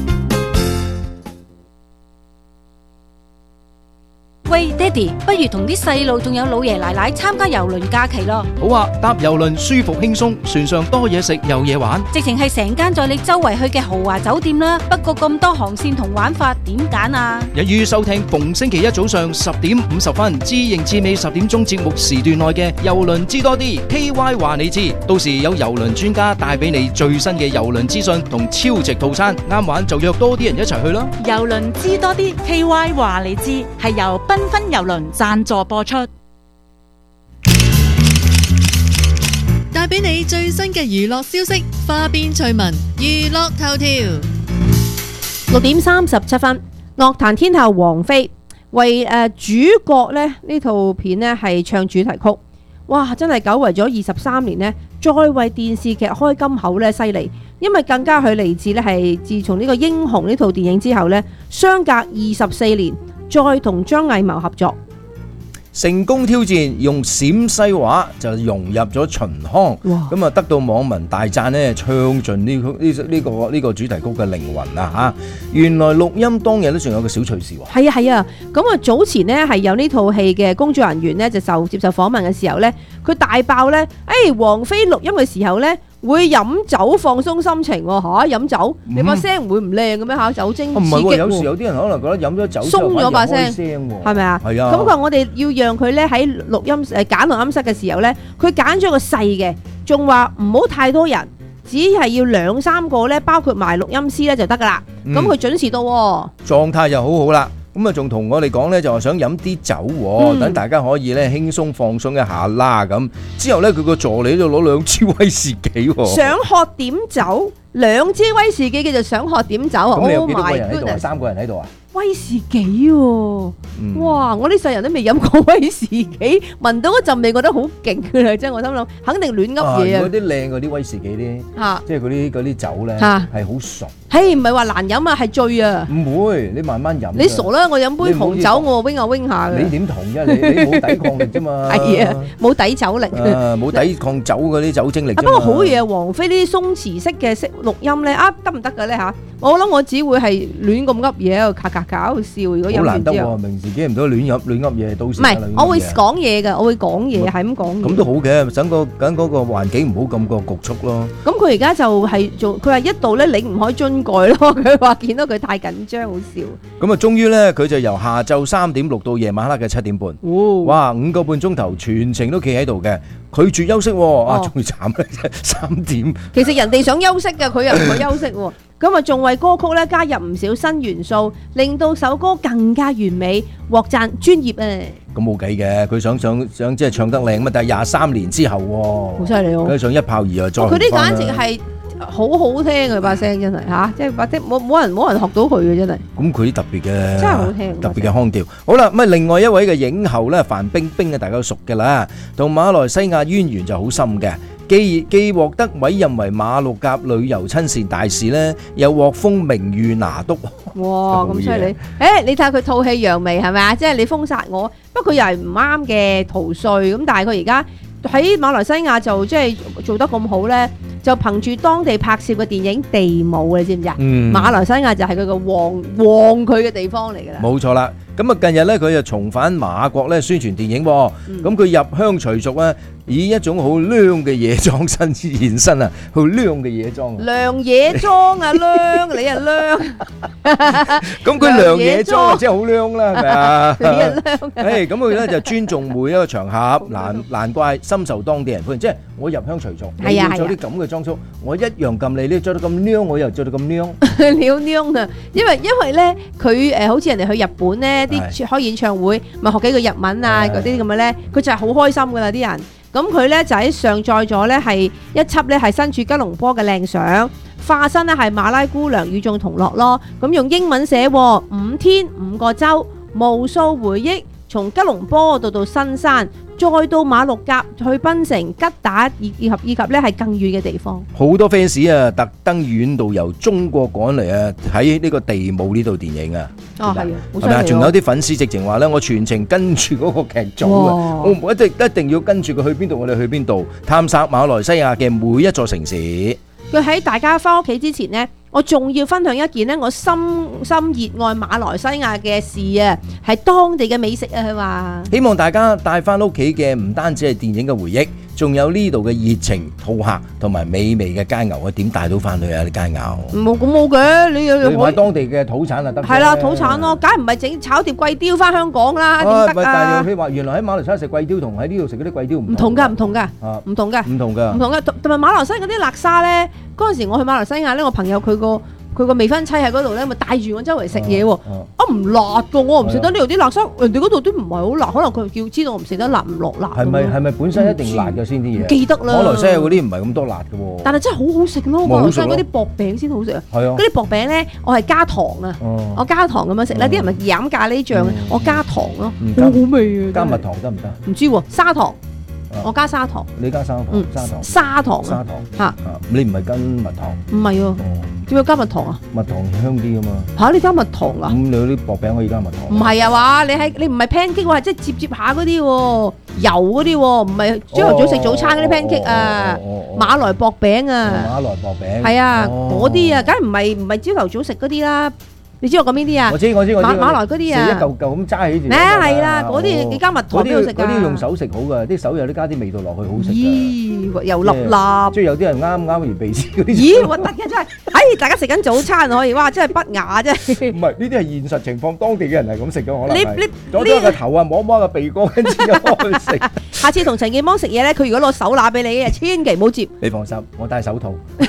喂，爹哋，不如同啲細路仲有老爺奶奶參加郵輪假期咯。 好啊，搭郵輪舒服輕鬆，船上多嘢食有嘢玩， 直情係成間載你周圍去嘅豪華酒店啦。不過咁多航線同玩法，點揀啊？ 一於收聽逢星期一早上10點50分至迎至尾10點鐘節目時段內嘅郵輪知多啲 KY 話你知，到時有郵輪專家帶俾你最新嘅郵輪資訊同超值套餐，啱玩就約多啲人一齊去啦。 郵輪知多啲 KY 話你知係由繽紛郵輪贊助播出， 帶俾你最新嘅娛樂消息，花邊趣聞，娛樂頭條。 6點37分，樂壇天后王菲為主角呢套片呢係唱主題曲，哇！真係久違咗23年呢，再為電視劇開金口呢，犀利。因為更加佢嚟自呢係自從呢個英雄呢套電影之後呢，相隔24年再同張藝謀合作。 成功挑戰用陝西話就融入咗秦腔，咁啊得到網民大讚咧，唱盡呢個主題曲嘅靈魂啊嚇！原來錄音當日都仲有個小趣事喎。 係啊，咁啊早前呢係有呢套戲嘅工作人員咧就接受訪問嘅時候咧，佢大爆咧，王菲錄音嘅時候咧會飲酒放鬆心情喎嚇，飲酒你把聲唔會唔靚嘅咩嚇？酒精刺激喎。唔係喎，有時有啲人可能覺得飲咗酒鬆咗把聲，係咪啊？係啊。咁佢話我哋要讓佢咧喺錄音揀錄音室嘅時候咧，佢揀咗個細嘅，仲話唔好太多人，只係要2-3個咧，包括埋錄音師咧就得噶啦。咁佢準時到喎，狀態就好好啦。咁啊，仲同我哋講咧，就話想飲啲酒喎，等大家可以咧輕鬆放鬆一下啦。咁之後咧，佢個助理就攞2支威士忌喎。想學點酒，2支威士忌，佢就想學點酒啊！咁你有幾多個人喺度啊？3個人喺度啊？威士忌喎，哇！我呢世人都未飲過威士忌，聞到嗰陣味覺得好勁㗎啦，真係我心諗，肯定亂噏嘢啊！嗰啲靚嗰啲威士忌啲，即係嗰啲酒咧係好純。唔係話難飲啊，係醉啊！唔會，你慢慢飲。你傻啦！我飲杯紅酒，我wing下wing下嘅。你點同啫？你冇抵抗力啫嘛。係啊，冇抵酒力。冇抵抗酒嗰啲酒精力。不過好嘢啊！王菲呢啲鬆弛式嘅錄音咧，得唔得嘅咧嚇？我諗我只會係亂咁噏嘢喺度咔搞笑。如果飲完之後，好難得喎，明時幾唔到亂噏嘢，到時唔係，我會講嘢㗎，我會講嘢，係咁講嘢。咁都好嘅，等嗰個環境唔好咁個局促咯。咁佢而家就係做，佢話一度咧擰唔開樽蓋咯，佢話見到佢太緊張，好笑。咁啊，終於咧佢就由下晝3點錄到夜晚黑嘅7點半。哇，5個半鐘頭全程都企喺度嘅，拒絕休息喎。啊，最慘咧，3點。其實人哋想休息㗎，佢又唔去休息喎。咁啊，仲為歌曲咧加入唔少新元素，令到首歌更加完美，獲讚專業啊！咁冇計嘅，佢想即係唱得靚嘛，但係23年之後喎，好犀利喎！佢想一炮而又再佢啲簡直係好好聽佢把聲真係嚇，即係或者冇人學到佢嘅真係。咁佢啲特別嘅真係好聽，特別嘅腔調。好啦，咁啊另外一位嘅影后咧，范冰冰啊，大家都熟嘅啦，同馬來西亞淵源就好深嘅。既獲得委任為馬六甲旅遊親善大使咧，又獲封名譽拿督。哇，咁犀利！你睇下佢吐氣揚眉係咪啊？即係你封殺我，不過佢又係唔啱嘅逃稅咁，但係佢而家喺馬來西亞就即係做得咁好咧，就憑住當地拍攝嘅電影《地母》，你知唔知啊？馬來西亞就係佢個旺佢嘅地方嚟㗎啦。冇錯啦。咁啊，近日咧佢就重返馬國咧宣傳電影喎。咁佢入鄉隨俗啊，以一種好靚嘅野裝現身啊，好靚嘅野裝。靚野裝啊，靚你啊靚。咁佢靚野裝啊，真係好靚啦，係咪啊？你啊靚。咁佢咧就尊重每一個場合，難怪深受當地人歡迎。即係我入鄉隨俗，你要著啲咁嘅裝束，我一樣撳你，你著到咁靚，我又著到咁靚。你好靚啊！因為咧，佢好似人哋去日本咧。啲開演唱會咪學幾個日文啊嗰啲咁嘅咧，佢就係好開心噶啦啲人。咁佢咧就喺上載咗咧係一輯咧係身處吉隆坡嘅靚相，化身咧係馬拉姑娘與眾同樂咯。咁用英文寫5天5個州，無數回憶，從吉隆坡到新山，再到馬六甲去檳城、吉打以及咧係更遠嘅地方。好多 fans 啊，特登遠道由中國趕嚟啊，睇呢個地母呢套電影啊。哦，係啊，係咪啊？仲有啲粉絲直情話咧，我全程跟住嗰個劇組啊，我一定要跟住佢去邊度，我哋去邊度，探索馬來西亞嘅每一座城市。佢喺大家翻屋企之前呢，我仲要分享一件呢，我深深熱愛馬來西亞嘅事啊，係當地嘅美食啊，佢話希望大家帶翻屋企嘅唔單止係電影嘅回憶，仲有呢度嘅熱情好客同埋美味嘅佳肴啊！點帶到翻去啊啲佳肴？冇咁冇嘅，你買當地嘅土產就得。係啦，土產咯，梗係唔係整炒碟貴刁翻香港啦？點得啊？但係你話原來喺馬來西亞食貴刁同喺呢度食嗰啲貴刁唔同㗎，唔同㗎，唔同㗎，唔同㗎，唔同㗎。同埋馬來西亞嗰啲辣沙咧，嗰陣時我去馬來西亞咧，我朋友佢個未婚妻喺嗰度咧，咪帶住我周圍食嘢喎。唔辣噶，我唔食得呢度啲辣沙，人哋嗰度都唔係好辣，可能佢知道我唔食得辣，唔落辣。係咪本身一定辣嘅先啲嘢？記得啦。馬來西亞嗰啲唔係咁多辣嘅喎。但係真係好好食咯，馬來西亞嗰啲薄餅先好食啊。係啊。嗰啲薄餅咧，我係加糖啊，我加糖咁樣食啦。啲人咪飲咖喱醬，我加糖咯，好好味啊。加蜜糖得唔得？唔知喎，砂糖。 我加砂糖。 你加砂糖， 砂糖嚇， 你唔係跟蜜糖？ 唔係喎，點解加蜜糖啊？ 蜜糖香啲啊嘛。 嚇，你加蜜糖啊？ 咁你有啲薄餅可以加蜜糖？ 唔係啊話，你唔係 pancake 喎，係即係接下嗰啲喎，油嗰啲喎，唔係朝頭早食早餐嗰啲 pancake 啊，馬來薄餅啊， 馬來薄餅係啊，嗰啲啊，梗係唔係朝頭早食嗰啲啦。你知我講邊啲啊？ 我知馬來嗰啲啊， 一嚿嚿咁揸起住。 係啦，嗰啲你加蜜糖邊度食㗎？ 嗰啲用手食好㗎，啲手有啲加啲味道落去好食。 咦，又粒粒。 即係有啲人啱而鼻屎嗰啲。 咦，核突嘅真係！大家食緊早餐可以，哇，真係不雅啫。 唔係，呢啲係現實情況，當地嘅人係咁食嘅，可能係。 你攞咗個頭啊，摸摸個鼻哥，跟住又開食。 下次同陳健邦食嘢咧，佢如果攞手拿俾你嘅，千祈唔好接。 你放心，我戴手套。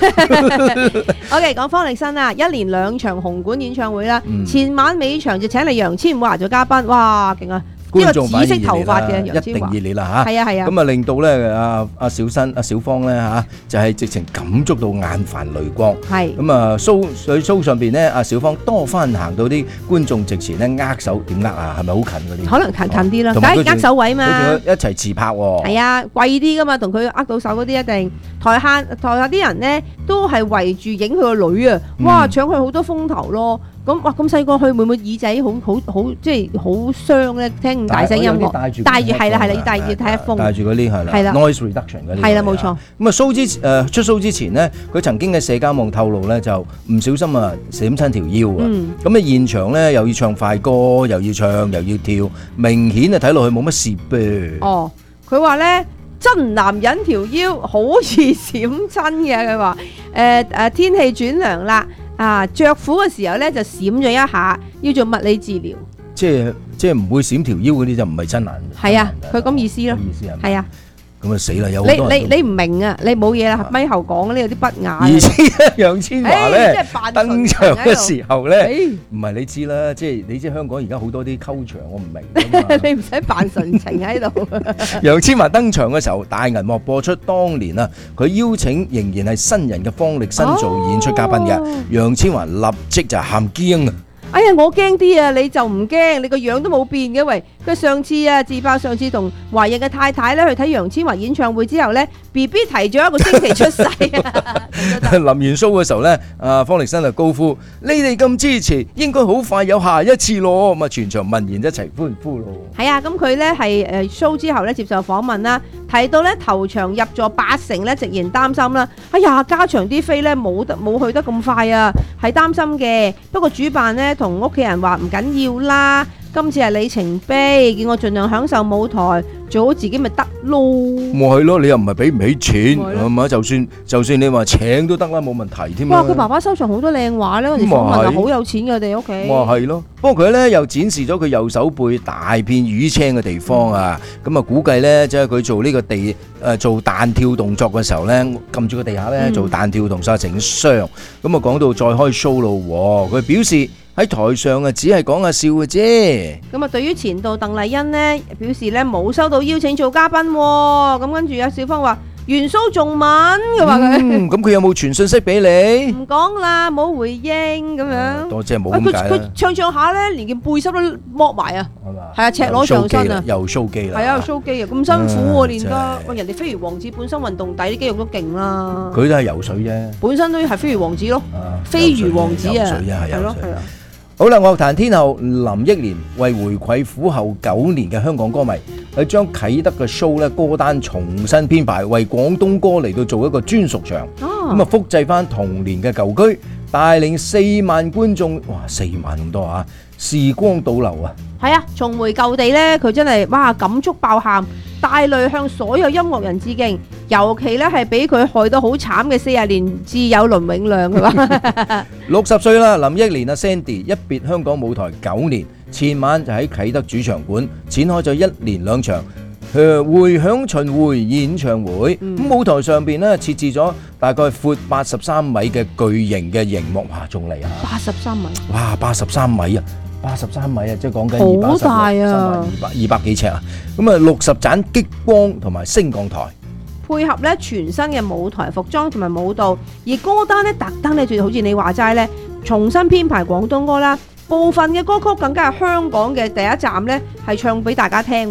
OK， 講方力申啊，一連2場紅館演唱會啦，前晚尾場就請嚟楊千嬅做嘉賓，哇，勁啊！呢個紫色頭髮嘅楊千嬅， 一定熱烈啦嚇。 係啊係啊。 咁啊令到咧阿小芳咧嚇，就係直情感觸到眼泛淚光。係。咁啊 show 上邊咧，阿小芳多番行到啲觀眾席前咧握手，點握啊？係咪好近嗰啲？ 可能近啲啦，梗係握手位嘛。 佢一齊自拍喎。係啊，貴啲噶嘛，同佢握到手嗰啲一定。台下啲人咧都係圍住影佢個女啊！哇，搶佢好多風頭咯。咁哇咁細個去會唔會耳仔好即係好傷咧？聽咁大聲音樂，戴住係啦，要戴住睇下風， 戴住嗰啲係啦 ，noise reduction 嗰啲係啦，冇錯。 咁啊出 show 之前呢，佢曾經喺社交網透露咧，就唔小心啊閃親條腰啊。咁啊現場咧又要唱快歌，又要唱又要跳，明顯啊睇落去冇乜事噃。 哦，佢話咧真男人條腰好易閃親嘅，佢話天氣轉涼啦。着褲嘅時候咧就閃咗一下，要做物理治療。 即係唔會閃條腰嗰啲就唔係真男人。 係啊，佢咁意思咯。係啊。 咁啊死啦！有好多人你唔明啊，你冇嘢啦，咪後講呢有啲不雅。 而且楊千嬅咧登場嘅時候咧，唔係你知啦，即係你知香港而家好多啲溝場，我唔明。 你唔使扮純情喺度。 楊千嬅登場嘅時候，大銀幕播出當年啊，佢邀請仍然係新人嘅方力申做演出嘉賓嘅，楊千嬅立即就喊驚啊！ 哎呀，我驚啲啊，你就唔驚，你個樣都冇變嘅喂。佢上次啊自爆上次同懷孕嘅太太咧去睇楊千嬅演唱會之後咧 ，BB 提咗1個星期出世啊！ 臨完 show 嘅時候咧，方力申就高呼：你哋咁支持，應該好快有下一次咯！咁啊，全場聞言一齊歡呼咯。 係啊，咁佢咧係show 之後咧接受訪問啦，提到咧頭場入座80%咧，直言擔心啦。哎呀，加場啲飛咧冇去得咁快啊，係擔心嘅。不過主辦咧同屋企人話唔緊要啦。今次係里程碑，叫我盡量享受舞台，做好自己咪得咯。 咪係咯，你又唔係俾唔起錢，係嘛？就算你話請都得啦，冇問題添。 哇！佢爸爸收藏好多靚畫咧，我哋訪問啊，好有錢嘅佢哋屋企。 哇，係咯。不過佢咧又展示咗佢右手背大片淤青嘅地方啊。咁啊，估計咧即係佢做呢個做彈跳動作嘅時候咧，撳住個地下咧做彈跳動作整傷。咁啊，講到再開 show 咯，佢表示。喺台上啊，只係講下笑嘅啫。咁啊，對於前度鄧麗欣呢，表示咧冇收到邀請做嘉賓。咁跟住阿小芳話元蘇仲問，佢話佢。咁佢有冇傳信息俾你？唔講啦，冇回應咁樣。多謝冇咁解啦。佢唱下咧，連件背心都剝埋啊。係嘛？係啊，赤裸上身啊。又 show 肌啦。係啊，又 show 肌啊，咁辛苦喎練得。喂，人哋飛魚王子本身運動底啲肌肉都勁啦。佢都係游水啫。本身都係飛魚王子咯。飛魚王子啊。游水啫，係咯，係啊。好啦，樂壇天后林憶蓮為回饋苦後9年嘅香港歌迷，佢將啟德嘅 show 咧歌單重新編排，為廣東歌嚟到做一個專屬場。咁啊，複製翻同年嘅舊區，帶領4萬觀眾，哇，4萬咁多啊！時光倒流啊！係啊，重回舊地咧，佢真係哇感觸爆喊，帶淚向所有音樂人致敬，尤其咧係俾佢害得好慘嘅40年摯友倫永亮，係嘛？60歲啦，林憶蓮啊 Sandy 一別香港舞台9年，前晚就喺啟德主場館展開咗1連2場回響巡迴演唱會。咁舞台上邊咧設置咗大概闊83米嘅巨型嘅熒幕，哇，仲嚟啊！83米，哇，83米啊！83米啊，即係講緊好大啊，200幾尺啊！咁啊，60盞激光同埋升降台，配合咧全新嘅舞台服裝同埋舞蹈，而歌單咧特登咧就好似你話齋咧，重新編排廣東歌啦，部分嘅歌曲更加係香港嘅第一站咧，係唱俾大家聽。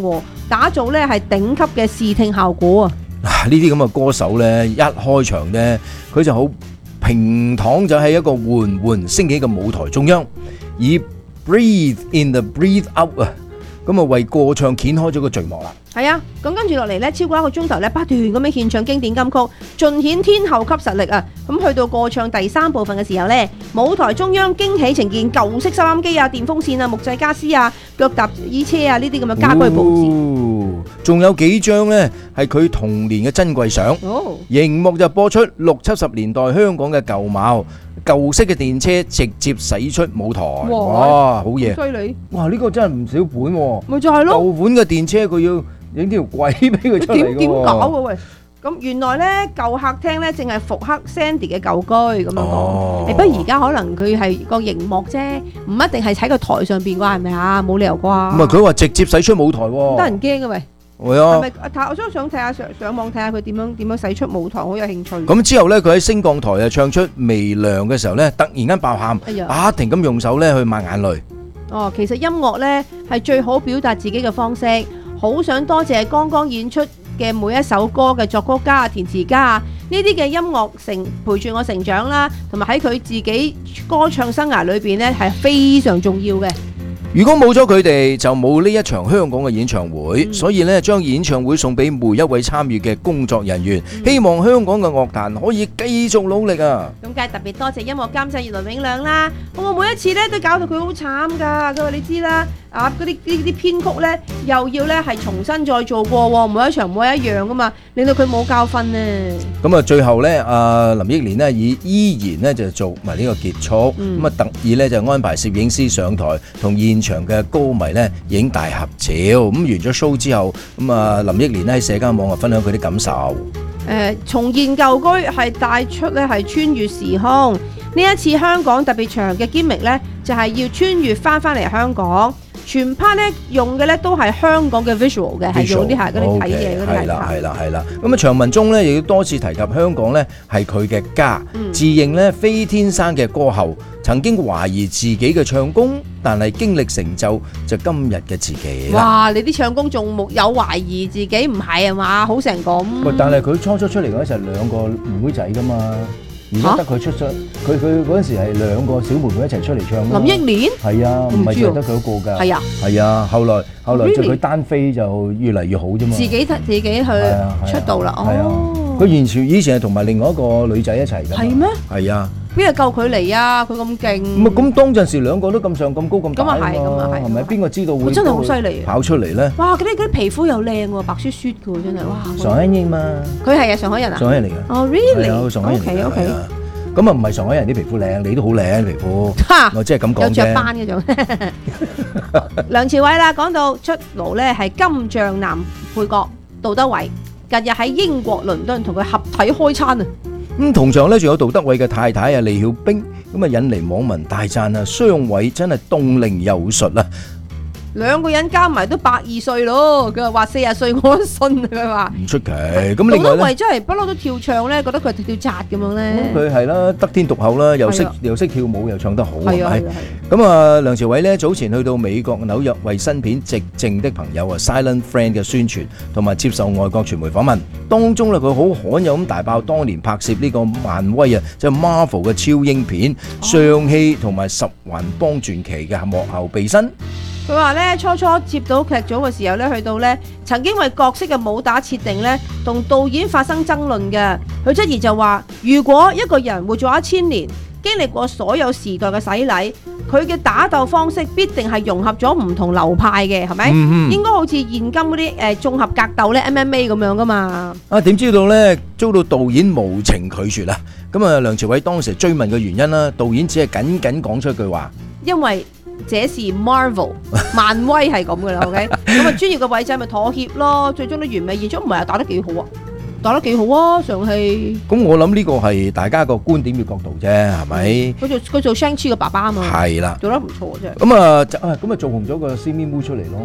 打造咧係頂級嘅視聽效果啊！ 呢啲咁嘅歌手咧，一開場咧，佢就好平躺就喺一個緩緩升起嘅舞台中央，以 breathe in the breathe out 啊，咁啊為過唱掀開咗個序幕啦。 係啊，咁跟住落嚟咧，超過1個鐘頭咧，不斷咁樣獻唱經典金曲，盡顯天后級實力啊！咁去到過唱第3部分嘅時候咧，舞台中央驚喜呈現舊式收音機啊、電風扇啊、木製家私啊、腳踏椅車啊呢啲咁嘅家居佈置。 仲有幾張呢係佢童年嘅珍貴相，熒幕就播出60、70年代香港嘅舊貌，舊式嘅電車直接駛出舞台，哇，好嘢！ 犀利！ 哇，呢個真係唔少本喎。 咪就係咯， 舊款嘅電車佢要影條軌俾佢出嚟嘅喎。點搞嘅喂？咁原來咧舊客廳咧淨係復刻 Sandy 嘅舊居咁樣講。不過而家可能佢係個熒幕啫，唔一定係喺個台上邊啩，係咪啊？冇理由啩。 唔係佢話直接駛出舞台喎。 得人驚嘅喂。 係啊。 係咪？我都想睇下上網睇下佢點樣駛出舞台，好有興趣。 咁之後咧，佢喺升降台啊唱出微涼嘅時候咧，突然間爆喊，不停咁用手咧去抹眼淚。 哦，其實音樂咧係最好表達自己嘅方式，好想多謝剛剛演出嘅每一首歌嘅作曲家啊、填詞家啊，呢啲嘅音樂陪住我成長啦，同埋喺佢自己歌唱生涯裏邊咧係非常重要嘅。 如果冇咗佢哋，就冇呢一場香港嘅演唱會，所以咧將演唱會送俾每一位參與嘅工作人員，希望香港嘅樂壇可以繼續努力啊！ 咁梗係特別多謝音樂監製葉倫永亮啦，我每一次咧都搞到佢好慘㗎，佢話你知啦，啊嗰啲編曲咧又要咧係重新再做過喎，每一場唔會一樣㗎嘛，令到佢冇教訓啊！ 咁啊，最後咧，阿林憶蓮呢依然咧就做埋呢個結束，咁啊特意咧就安排攝影師上台同現場嘅歌迷咧影大合照，咁完咗 show 之後，咁啊林憶蓮咧喺社交網啊分享佢啲感受。 重現舊居係帶出咧係穿越時空，呢一次香港特別長嘅 gimmick 咧就係要穿越翻嚟香港，全 part 咧用嘅咧都係香港嘅 visual 嘅，係用啲係嗰啲睇嘅嗰啲係啦。咁啊長文中咧亦要多次提及香港咧係佢嘅家，自認咧非天生嘅歌后，曾經懷疑自己嘅唱功，但係經歷成就今日嘅自己啦。 哇！你啲唱功仲冇有懷疑自己唔係啊嘛？好成咁。 喂，但係佢初出嚟嗰陣係2個妹妹仔噶嘛，而家得佢出咗，佢嗰陣時係2個小妹妹一齊出嚟唱。 林憶蓮係啊，唔係淨係得佢一個㗎。 係啊， 係啊，後來就佢單飛就越嚟越好啫嘛。 自己去出道啦。哦。 佢以前係同埋另外一個女仔一齊㗎。係咩？ 係啊。 邊個夠佢嚟啊？佢咁勁。 唔係咁當陣時2個都咁上咁高咁大啊嘛。 咁啊係。 係咪？邊個知道會？ 真係好犀利。 跑出嚟咧。 哇！嗰啲皮膚又靚喎，白雪雪嘅喎，真係哇。 上海人嘛。佢係啊，上海人啊。 上海人嚟㗎。 哦，really？ 係啊，上海人嚟㗎。 OK。 咁啊，唔係上海人啲皮膚靚，你都好靚皮膚。我即係咁講啫。有雀斑嗰種。梁朝偉啦，講到出爐咧係金像男配角杜德偉，近日喺英國倫敦同佢合體開餐啊！ 同場咧仲有杜德偉嘅太太啊李曉冰，咁啊引嚟網民大讚啊，雙偉真係凍齡有術啊！2個人加埋都120歲咯，佢話40歲我都信啊！佢話唔出奇。咁另外咧，杜德偉真係不嬲都跳唱咧，覺得佢跳紮咁樣咧。佢係啦，得天獨厚啦，又識跳舞，又唱得好，係咪？咁啊，梁朝偉咧早前去到美國紐約為新片《寂靜的朋友》啊 （Silent Friend） 嘅宣傳，同埋接受外國傳媒訪問。當中咧，佢好罕有咁大爆當年拍攝呢個漫威啊，即係 Marvel 嘅超英片《上戲》同埋《十環幫傳奇》嘅幕後秘辛。佢話咧，初接到劇組嘅時候咧，去到咧曾經為角色嘅武打設定咧，同導演發生爭論嘅。佢質疑就話，如果一個人活咗1000年，經歷過所有時代嘅洗禮，佢嘅打鬥方式必定係融合咗唔同流派嘅，係咪？應該好似現今嗰啲綜合格鬥咧 MMA 咁樣噶嘛？啊，點知道咧遭到導演無情拒絕啦？咁啊，梁朝偉當時追問嘅原因啦，導演只係僅講出一句話，因為這是 Marvel 漫威係咁噶啦 ，OK？ 咁啊，專業嘅偉仔咪妥協咯，最終都完美演出，唔係啊，打得幾好啊，打得幾好啊，上戲。咁我諗呢個係大家個觀點嘅角度啫，係咪？佢做 Shang-Chi 嘅爸爸啊嘛，係啦，做得唔錯啫。咁啊做紅咗個 Simi Wu 出嚟咯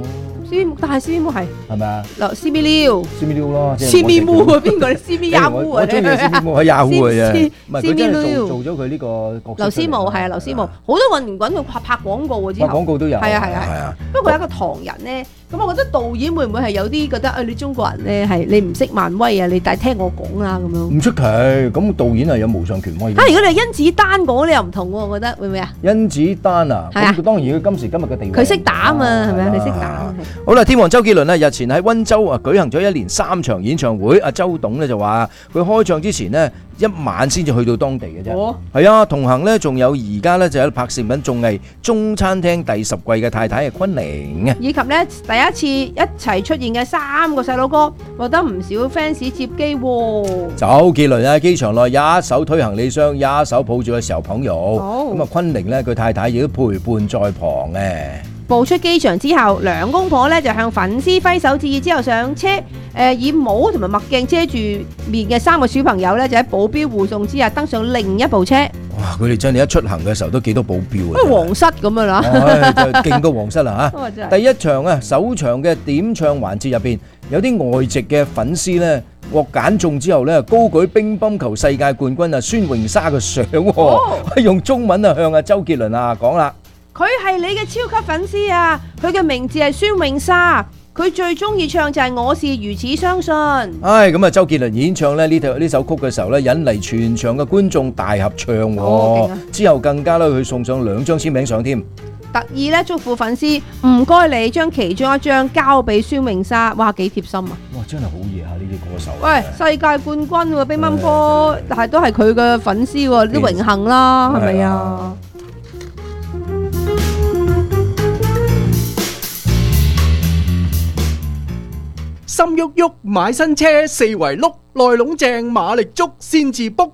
但係 CB 係咪啊？ 嗱 CB Liu 咯 ，CB Mu 啊，邊個？CB Yahoo 啊？ 我中意 CB Mu 喺 Yahoo 嘅啫，唔係佢真係 CB 做咗佢呢個角色。 劉思慕係啊，劉思慕好多運動滾佢拍廣告喎，之後廣告都有， 係啊。不過佢係一個唐人咧，咁我覺得導演會唔會係有啲覺得你中國人咧係你唔識漫威啊？你但係聽我講啦咁樣。 唔出奇，咁導演係有無上權威。 如果你係甄子丹講，你又唔同喎，我覺得會唔會啊？ 甄子丹啊，咁當然佢今時今日嘅地位， 佢識打啊嘛，係咪啊？你識打。 好啦，天王周杰倫咧日前喺溫州舉行咗一連3場演唱會，阿周董咧就話佢開唱之前呢，一晚先至去到當地嘅啫。係啊，同行咧仲有而家咧就喺拍攝緊綜藝《中餐廳》第10季嘅太太係昆凌， 以及咧第一次一齊出現嘅3個細佬哥，獲得唔少 fans 接機喎。 周杰倫喺機場內一手推行李箱，一手抱住個小朋友，咁啊昆凌咧佢太太亦都陪伴在旁嘅。 步出機場之後，兩公婆咧就向粉絲揮手致意，之後上車。以帽同埋墨鏡遮住面嘅3個小朋友咧，就喺保鏢護送之下登上另一部車。 哇！佢哋真係一出行嘅時候都幾多保鏢啊！ 皇室咁樣啦， 就勁過皇室啦嚇！第一場啊，首場嘅點唱環節入邊，有啲外籍嘅粉絲咧獲揀中之後咧，高舉乒乓球世界冠軍啊孫穎莎嘅相，用中文啊向阿周杰倫啊講啦。 佢係你嘅超級粉絲啊！佢嘅名字係孫穎莎，佢最中意唱就係我是如此相信。 唉，咁啊，周杰倫演唱咧呢首曲嘅時候咧，引嚟全場嘅觀眾大合唱，之後更加咧佢送上2張簽名相添。 特意咧祝福粉絲，唔該你將其中一張交俾孫穎莎，哇幾貼心啊！ 哇，真係好嘢啊！呢啲歌手。 喂，世界冠軍喎，乒乓波，但係都係佢嘅粉絲喎，啲榮幸啦，係咪啊？ 心喐喐買新車，四圍碌，內籠正馬力足先至卜。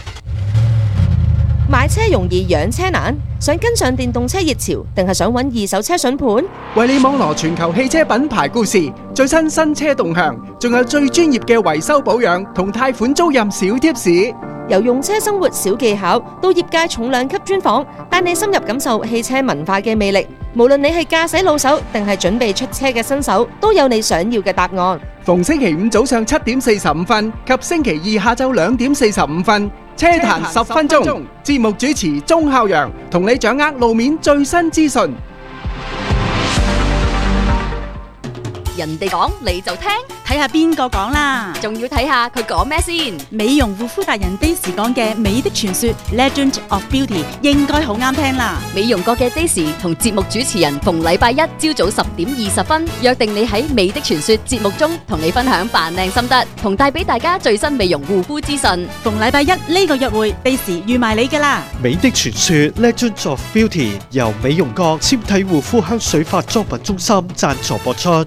買車容易養車難，想跟上電動車熱潮，定係想揾二手車筍盤？ 為你網羅全球汽車品牌故事，最新新車動向，仲有最專業嘅維修保養同貸款租賃小貼士。 由用車生活小技巧到業界重量級專訪，帶你深入感受汽車文化嘅魅力。無論你係駕駛老手定係準備出車嘅新手，都有你想要嘅答案。 逢星期五早上7點45分及星期二下晝2點45分，車壇10分鐘，節目主持鐘孝陽同你掌握路面最新資訊。 人哋講你就聽， 睇下邊個講啦， 仲要睇下佢講咩先。 美容護膚達人 Daisy 講嘅美的傳說 Legend of Beauty 應該好啱聽啦。 美容過嘅 Daisy 同節目主持人逢禮拜一朝早10點20分約定你喺美的傳說節目中同你分享扮靚心得，同帶俾大家最新美容護膚資訊。 逢禮拜一呢個約會 Daisy 預埋你㗎啦。 美的傳說 Legend of Beauty 由美容閣纖體護膚香水化妝品中心贊助播出。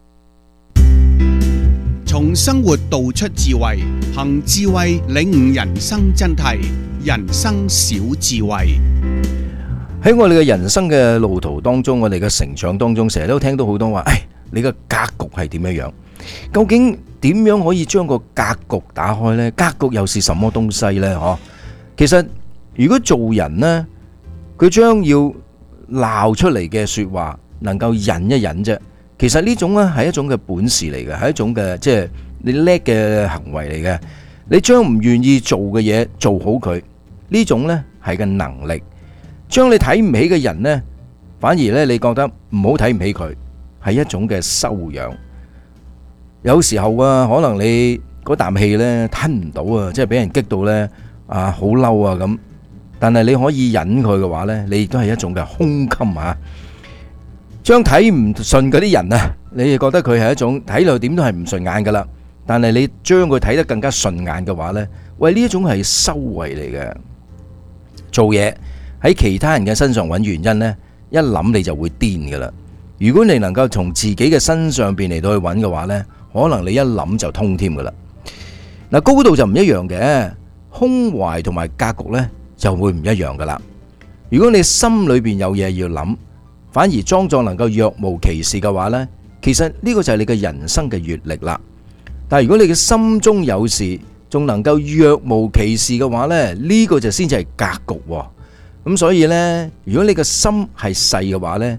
從生活道出智慧，憑智慧領悟人生真諦。人生小智慧。 喺我哋嘅人生嘅路途當中，我哋嘅成長當中，成日都聽到好多話，你嘅格局係點樣樣？究竟點樣可以將個格局打開呢？格局又是什麼東西呢？其實如果做人呢，佢將要鬧出嚟嘅說話能夠忍一忍啫。其實呢種咧係一種嘅本事嚟嘅，係一種嘅即係你叻嘅行為嚟嘅。你將唔願意做嘅嘢做好佢，呢種呢係個能力。將你睇唔起嘅人呢，反而呢你覺得唔好睇唔起佢，係一種嘅修養。有時候啊，可能你嗰啖氣呢吞唔到啊，即係俾人激到呢啊好嬲啊咁，但係你可以忍佢嘅話呢，你亦都係一種嘅胸襟啊。將睇唔順嗰啲人啊，你哋覺得佢係一種睇落點都係唔順眼噶啦，但係你將佢睇得更加順眼嘅話呢，喂，呢一種係修為嚟嘅。做嘢喺其他人嘅身上揾原因呢，一諗你就會癲噶啦。如果你能夠從自己嘅身上邊嚟到去揾嘅話呢，可能你一諗就通添噶啦。嗱，高度就唔一樣嘅，胸懷同埋格局呢就會唔一樣噶啦。如果你心裏邊有嘢要諗，反而裝作能夠若無其事嘅話呢，其實呢個就係你嘅人生嘅閱歷啦。但係如果你嘅心中有事，仲能夠若無其事嘅話呢，呢個就先至係格局。咁所以呢，如果你嘅心係細嘅話呢，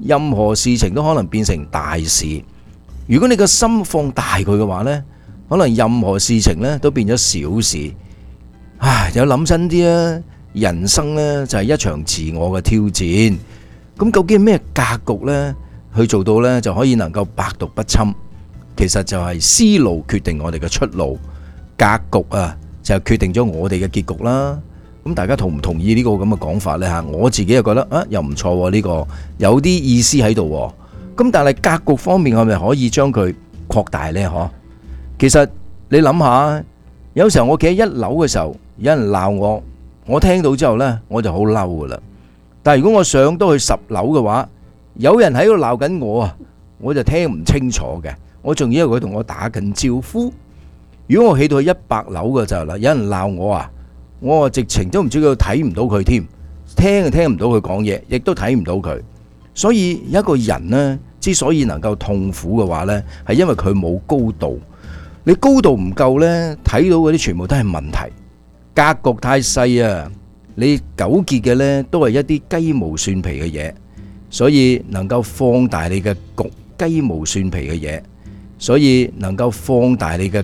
任何事情都可能變成大事。如果你個心放大佢嘅話呢，可能任何事情呢都變咗小事。有諗真啲啊，人生呢就係一場自我嘅挑戰。咁究竟咩格局呢？去做到呢就可以能夠百毒不侵？其實就係思路決定我哋嘅出路，格局啊就決定咗我哋嘅結局啦。咁大家同唔同意呢個咁嘅講法呢？嚇，我自己又覺得又唔錯喎，呢個有啲意思喺度。咁但係格局方面係咪可以將佢擴大呢？嗬，其實你諗下，有時候我企喺一樓嘅時候，有人鬧我，我聽到之後呢，我就好嬲噶啦。但係如果我上到去10樓嘅話，有人喺度鬧緊我啊，我就聽唔清楚嘅，我仲以為佢同我打緊招呼。如果我起到去100樓嘅時候啦，有人鬧我啊，我直情都唔知佢睇唔到佢添，聽就聽唔到佢講嘢，亦都睇唔到佢。所以一個人呢，之所以能夠痛苦嘅話呢，係因為佢冇高度。你高度唔夠呢，睇到嗰啲全部都係問題。格局太細啊，你糾結嘅呢都係一啲雞毛蒜皮嘅嘢，所以能夠放大你嘅局，雞毛蒜皮嘅嘢，所以能夠放大你嘅